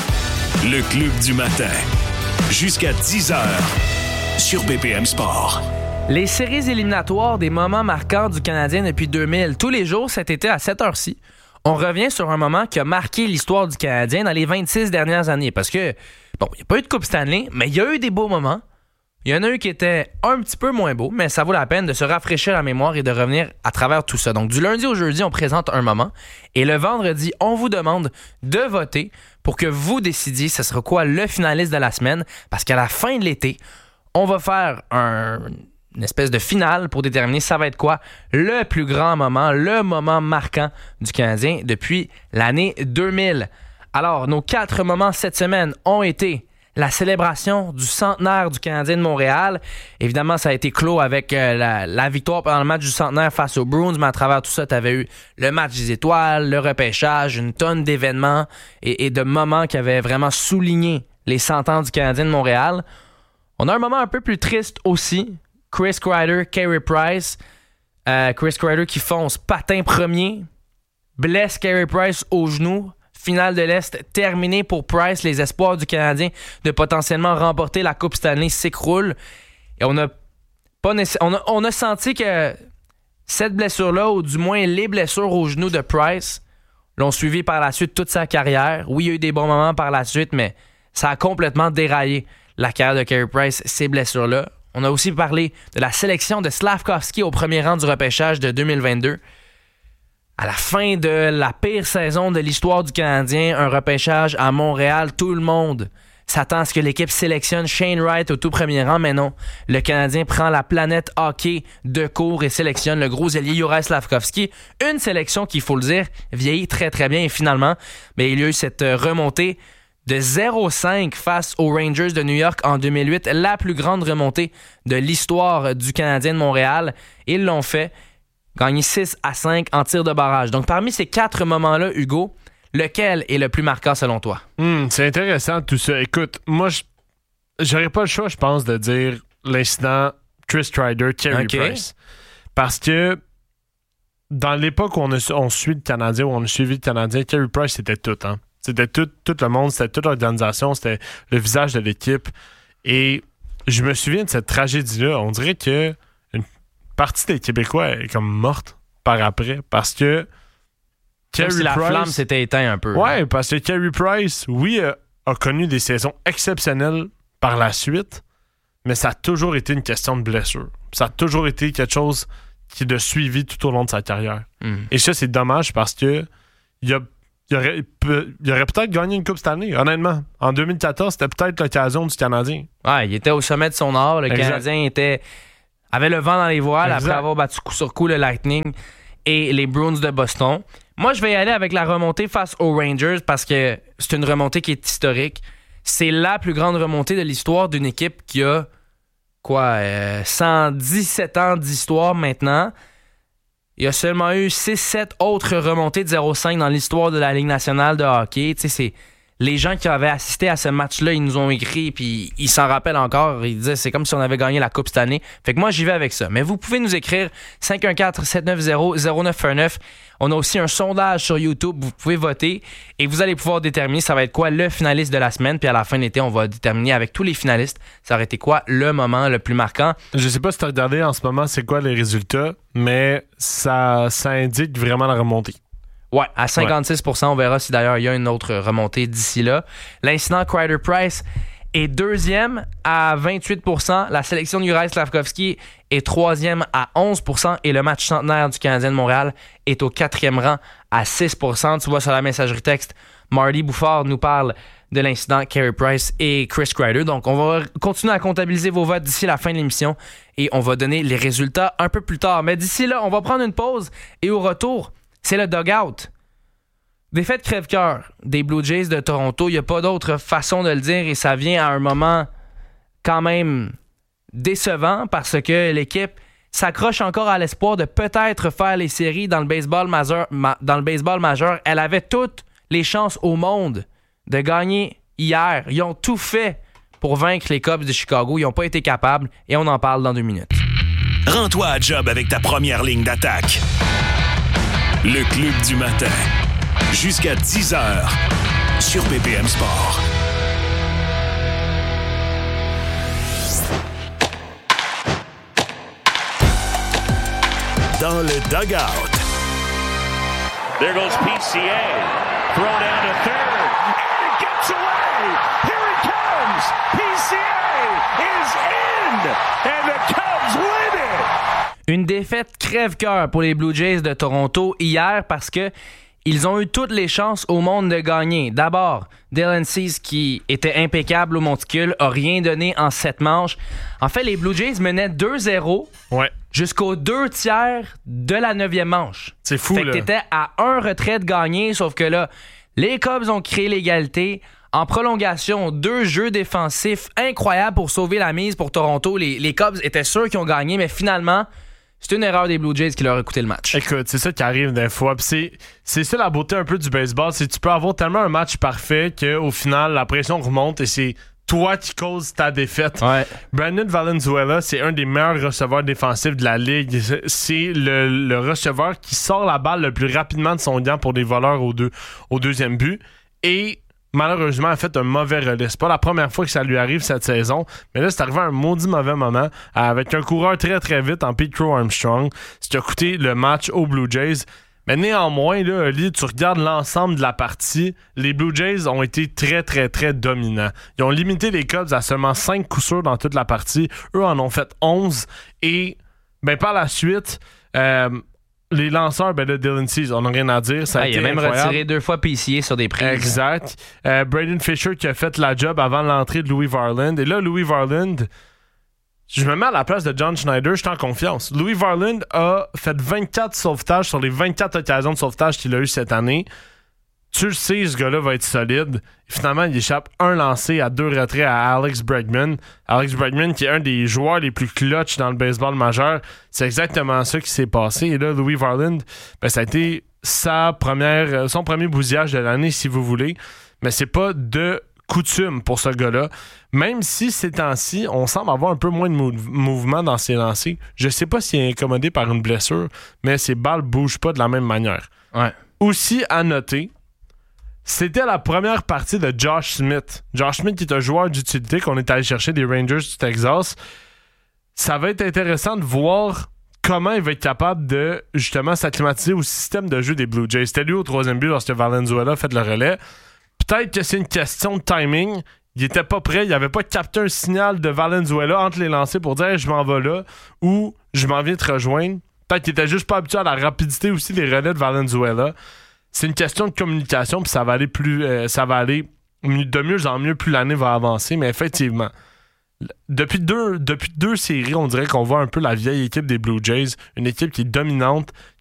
Le club du matin. Jusqu'à 10h sur BPM Sport. Les séries éliminatoires des moments marquants du Canadien depuis 2000. Tous les jours cet été à 7h-ci, on revient sur un moment qui a marqué l'histoire du Canadien dans les 26 dernières années. Parce que, bon, il n'y a pas eu de Coupe Stanley, mais il y a eu des beaux moments. Il y en a eu qui étaient un petit peu moins beaux, mais ça vaut la peine de se rafraîchir la mémoire et de revenir à travers tout ça. Donc, du lundi au jeudi, on présente un moment. Et le vendredi, on vous demande de voter pour que vous décidiez ce sera quoi le finaliste de la semaine. Parce qu'à la fin de l'été, on va faire une espèce de finale pour déterminer ça va être quoi le plus grand moment, le moment marquant du Canadien depuis l'année 2000. Alors, nos 4 moments cette semaine ont été la célébration du centenaire du Canadien de Montréal. Évidemment, ça a été clos avec la victoire pendant le match du centenaire face aux Bruins, mais à travers tout ça, tu avais eu le match des étoiles, le repêchage, une tonne d'événements et de moments qui avaient vraiment souligné les 100 ans du Canadien de Montréal. On a un moment un peu plus triste aussi. Chris Kreider, Carey Price. Chris Kreider qui fonce patin premier, blesse Carey Price au genou. Finale de l'Est terminée pour Price. Les espoirs du Canadien de potentiellement remporter la Coupe Stanley s'écroulent. Et on a senti que cette blessure-là, ou du moins les blessures au genou de Price, l'ont suivi par la suite toute sa carrière. Oui, il y a eu des bons moments par la suite, mais ça a complètement déraillé la carrière de Carey Price, ces blessures-là. On a aussi parlé de la sélection de Slavkovski au premier rang du repêchage de 2022. À la fin de la pire saison de l'histoire du Canadien, un repêchage à Montréal, tout le monde s'attend à ce que l'équipe sélectionne Shane Wright au tout premier rang, mais non. Le Canadien prend la planète hockey de court et sélectionne le gros ailier Juraj Slavkovski. Une sélection qui, il faut le dire, vieillit très très bien et finalement, mais il y a eu cette remontée de 0-5 face aux Rangers de New York en 2008, la plus grande remontée de l'histoire du Canadien de Montréal. Ils l'ont fait. Gagné 6-5 en tir de barrage. Donc, parmi ces 4 moments-là, Hugo, lequel est le plus marquant selon toi? C'est intéressant tout ça. Écoute, moi, j'aurais pas le choix, je pense, de dire l'incident Chris Kreider, Carey Price. Parce que dans l'époque où on suit le Canadien, où on a suivi le Canadien, Carey Price, c'était tout. Hein? C'était tout le monde, c'était toute l'organisation, c'était le visage de l'équipe. Et je me souviens de cette tragédie-là. On dirait que une partie des Québécois est comme morte par après parce que Comme si la flamme s'était éteinte un peu. Ouais, parce que Carey Price, oui, a connu des saisons exceptionnelles par la suite, mais ça a toujours été une question de blessure. Ça a toujours été quelque chose qui l'a suivi tout au long de sa carrière. Et ça, c'est dommage parce que il aurait peut-être gagné une Coupe cette année, honnêtement. En 2014, c'était peut-être l'occasion du Canadien. Ouais, il était au sommet de son art. Le Canadien avait le vent dans les voiles après avoir battu coup sur coup le Lightning et les Bruins de Boston. Moi, je vais y aller avec la remontée face aux Rangers parce que c'est une remontée qui est historique. C'est la plus grande remontée de l'histoire d'une équipe qui a 117 ans d'histoire maintenant. Il y a seulement eu 6-7 autres remontées de 0-5 dans l'histoire de la Ligue nationale de hockey. Tu sais, c'est les gens qui avaient assisté à ce match-là, ils nous ont écrit puis ils s'en rappellent encore. Ils disaient c'est comme si on avait gagné la Coupe cette année. Fait que moi, j'y vais avec ça. Mais vous pouvez nous écrire 514-790-0919. On a aussi un sondage sur YouTube. Vous pouvez voter et vous allez pouvoir déterminer ça va être quoi le finaliste de la semaine. Puis à la fin de l'été, on va déterminer avec tous les finalistes ça aurait été quoi le moment le plus marquant. Je sais pas si tu as regardé en ce moment c'est quoi les résultats, mais ça indique vraiment la remontée. Ouais, à 56%. On verra si d'ailleurs il y a une autre remontée d'ici là. L'incident Kreider-Price est deuxième à 28%. La sélection de Juraj Slafkovský est troisième à 11%. Et le match centenaire du Canadien de Montréal est au quatrième rang à 6%. Tu vois sur la messagerie texte, Marty Bouffard nous parle de l'incident Carey Price et Chris Kreider. Donc, on va continuer à comptabiliser vos votes d'ici la fin de l'émission et on va donner les résultats un peu plus tard. Mais d'ici là, on va prendre une pause et au retour, c'est le dugout. Défaite crève-cœur des Blue Jays de Toronto. Il n'y a pas d'autre façon de le dire et ça vient à un moment quand même décevant parce que l'équipe s'accroche encore à l'espoir de peut-être faire les séries dans le baseball majeur. Elle avait toutes les chances au monde de gagner hier. Ils ont tout fait pour vaincre les Cubs de Chicago. Ils n'ont pas été capables et on en parle dans 2 minutes. Rends-toi à job avec ta première ligne d'attaque. Le Club du matin. Jusqu'à 10h sur BPM Sport. Dans le dugout. There goes PCA. Throw down to third. And it gets away. Here it comes. PCA is in. And the Cubs win it. Une défaite crève-cœur pour les Blue Jays de Toronto hier parce que ils ont eu toutes les chances au monde de gagner. D'abord, Dylan Cease, qui était impeccable au monticule, a rien donné en 7 manches. En fait, les Blue Jays menaient 2-0 jusqu'aux 2 tiers de la 9e manche. C'est fou, fait que t'étais à un retrait de gagner, sauf que là, les Cubs ont créé l'égalité. En prolongation, 2 jeux défensifs incroyables pour sauver la mise pour Toronto. Les Cubs étaient sûrs qu'ils ont gagné, mais finalement, c'est une erreur des Blue Jays qui leur a coûté le match. Écoute, c'est ça qui arrive des fois. Puis c'est ça la beauté un peu du baseball. C'est que tu peux avoir tellement un match parfait qu'au final, la pression remonte et c'est toi qui causes ta défaite. Ouais. Brandon Valenzuela, c'est un des meilleurs receveurs défensifs de la ligue. C'est le receveur qui sort la balle le plus rapidement de son gant pour des voleurs au deuxième but. Et malheureusement, a fait un mauvais relais. C'est pas la première fois que ça lui arrive cette saison, mais là, c'est arrivé à un maudit mauvais moment avec un coureur très très vite en Pete Crow Armstrong, ce qui a coûté le match aux Blue Jays. Mais néanmoins, là, Oli, tu regardes l'ensemble de la partie, les Blue Jays ont été très très très dominants. Ils ont limité les Cubs à seulement 5 coups sûrs dans toute la partie. Eux en ont fait 11 et par la suite... les lanceurs, de Dylan Cease, on n'a rien à dire. Ça a été il a même incroyable. retiré 2 fois PCA sur des prises. Exact. Braden Fisher qui a fait la job avant l'entrée de Louis Varland. Et là, Louis Varland, je me mets à la place de John Schneider, je suis en confiance. Louis Varland a fait 24 sauvetages sur les 24 occasions de sauvetage qu'il a eu cette année. Tu le sais, ce gars-là va être solide. Et finalement, il échappe un lancé à 2 retraits à Alex Bregman. Alex Bregman, qui est un des joueurs les plus clutch dans le baseball majeur. C'est exactement ça qui s'est passé. Et là, Louis Varland, ça a été son premier bousillage de l'année, si vous voulez. Mais c'est pas de coutume pour ce gars-là. Même si ces temps-ci, on semble avoir un peu moins de mouvement dans ses lancers. Je sais pas s'il est incommodé par une blessure, mais ses balles bougent pas de la même manière. Ouais. Aussi à noter, C'était la première partie de Josh Smith. Josh Smith qui est un joueur d'utilité qu'on est allé chercher des Rangers du Texas. Ça va être intéressant de voir comment il va être capable de, justement, s'acclimatiser au système de jeu des Blue Jays. C'était lui au 3e but lorsque Valenzuela a fait le relais. Peut-être que c'est une question de timing. Il était pas prêt. Il avait pas capté un signal de Valenzuela entre les lancers pour dire hey, « je m'en vais là » ou « je m'en viens te rejoindre ». Peut-être qu'il était juste pas habitué à la rapidité aussi des relais de Valenzuela. C'est une question de communication, puis ça va aller de mieux en mieux plus l'année va avancer. Mais effectivement, depuis deux séries, on dirait qu'on voit un peu la vieille équipe des Blue Jays, une équipe qui est dominante,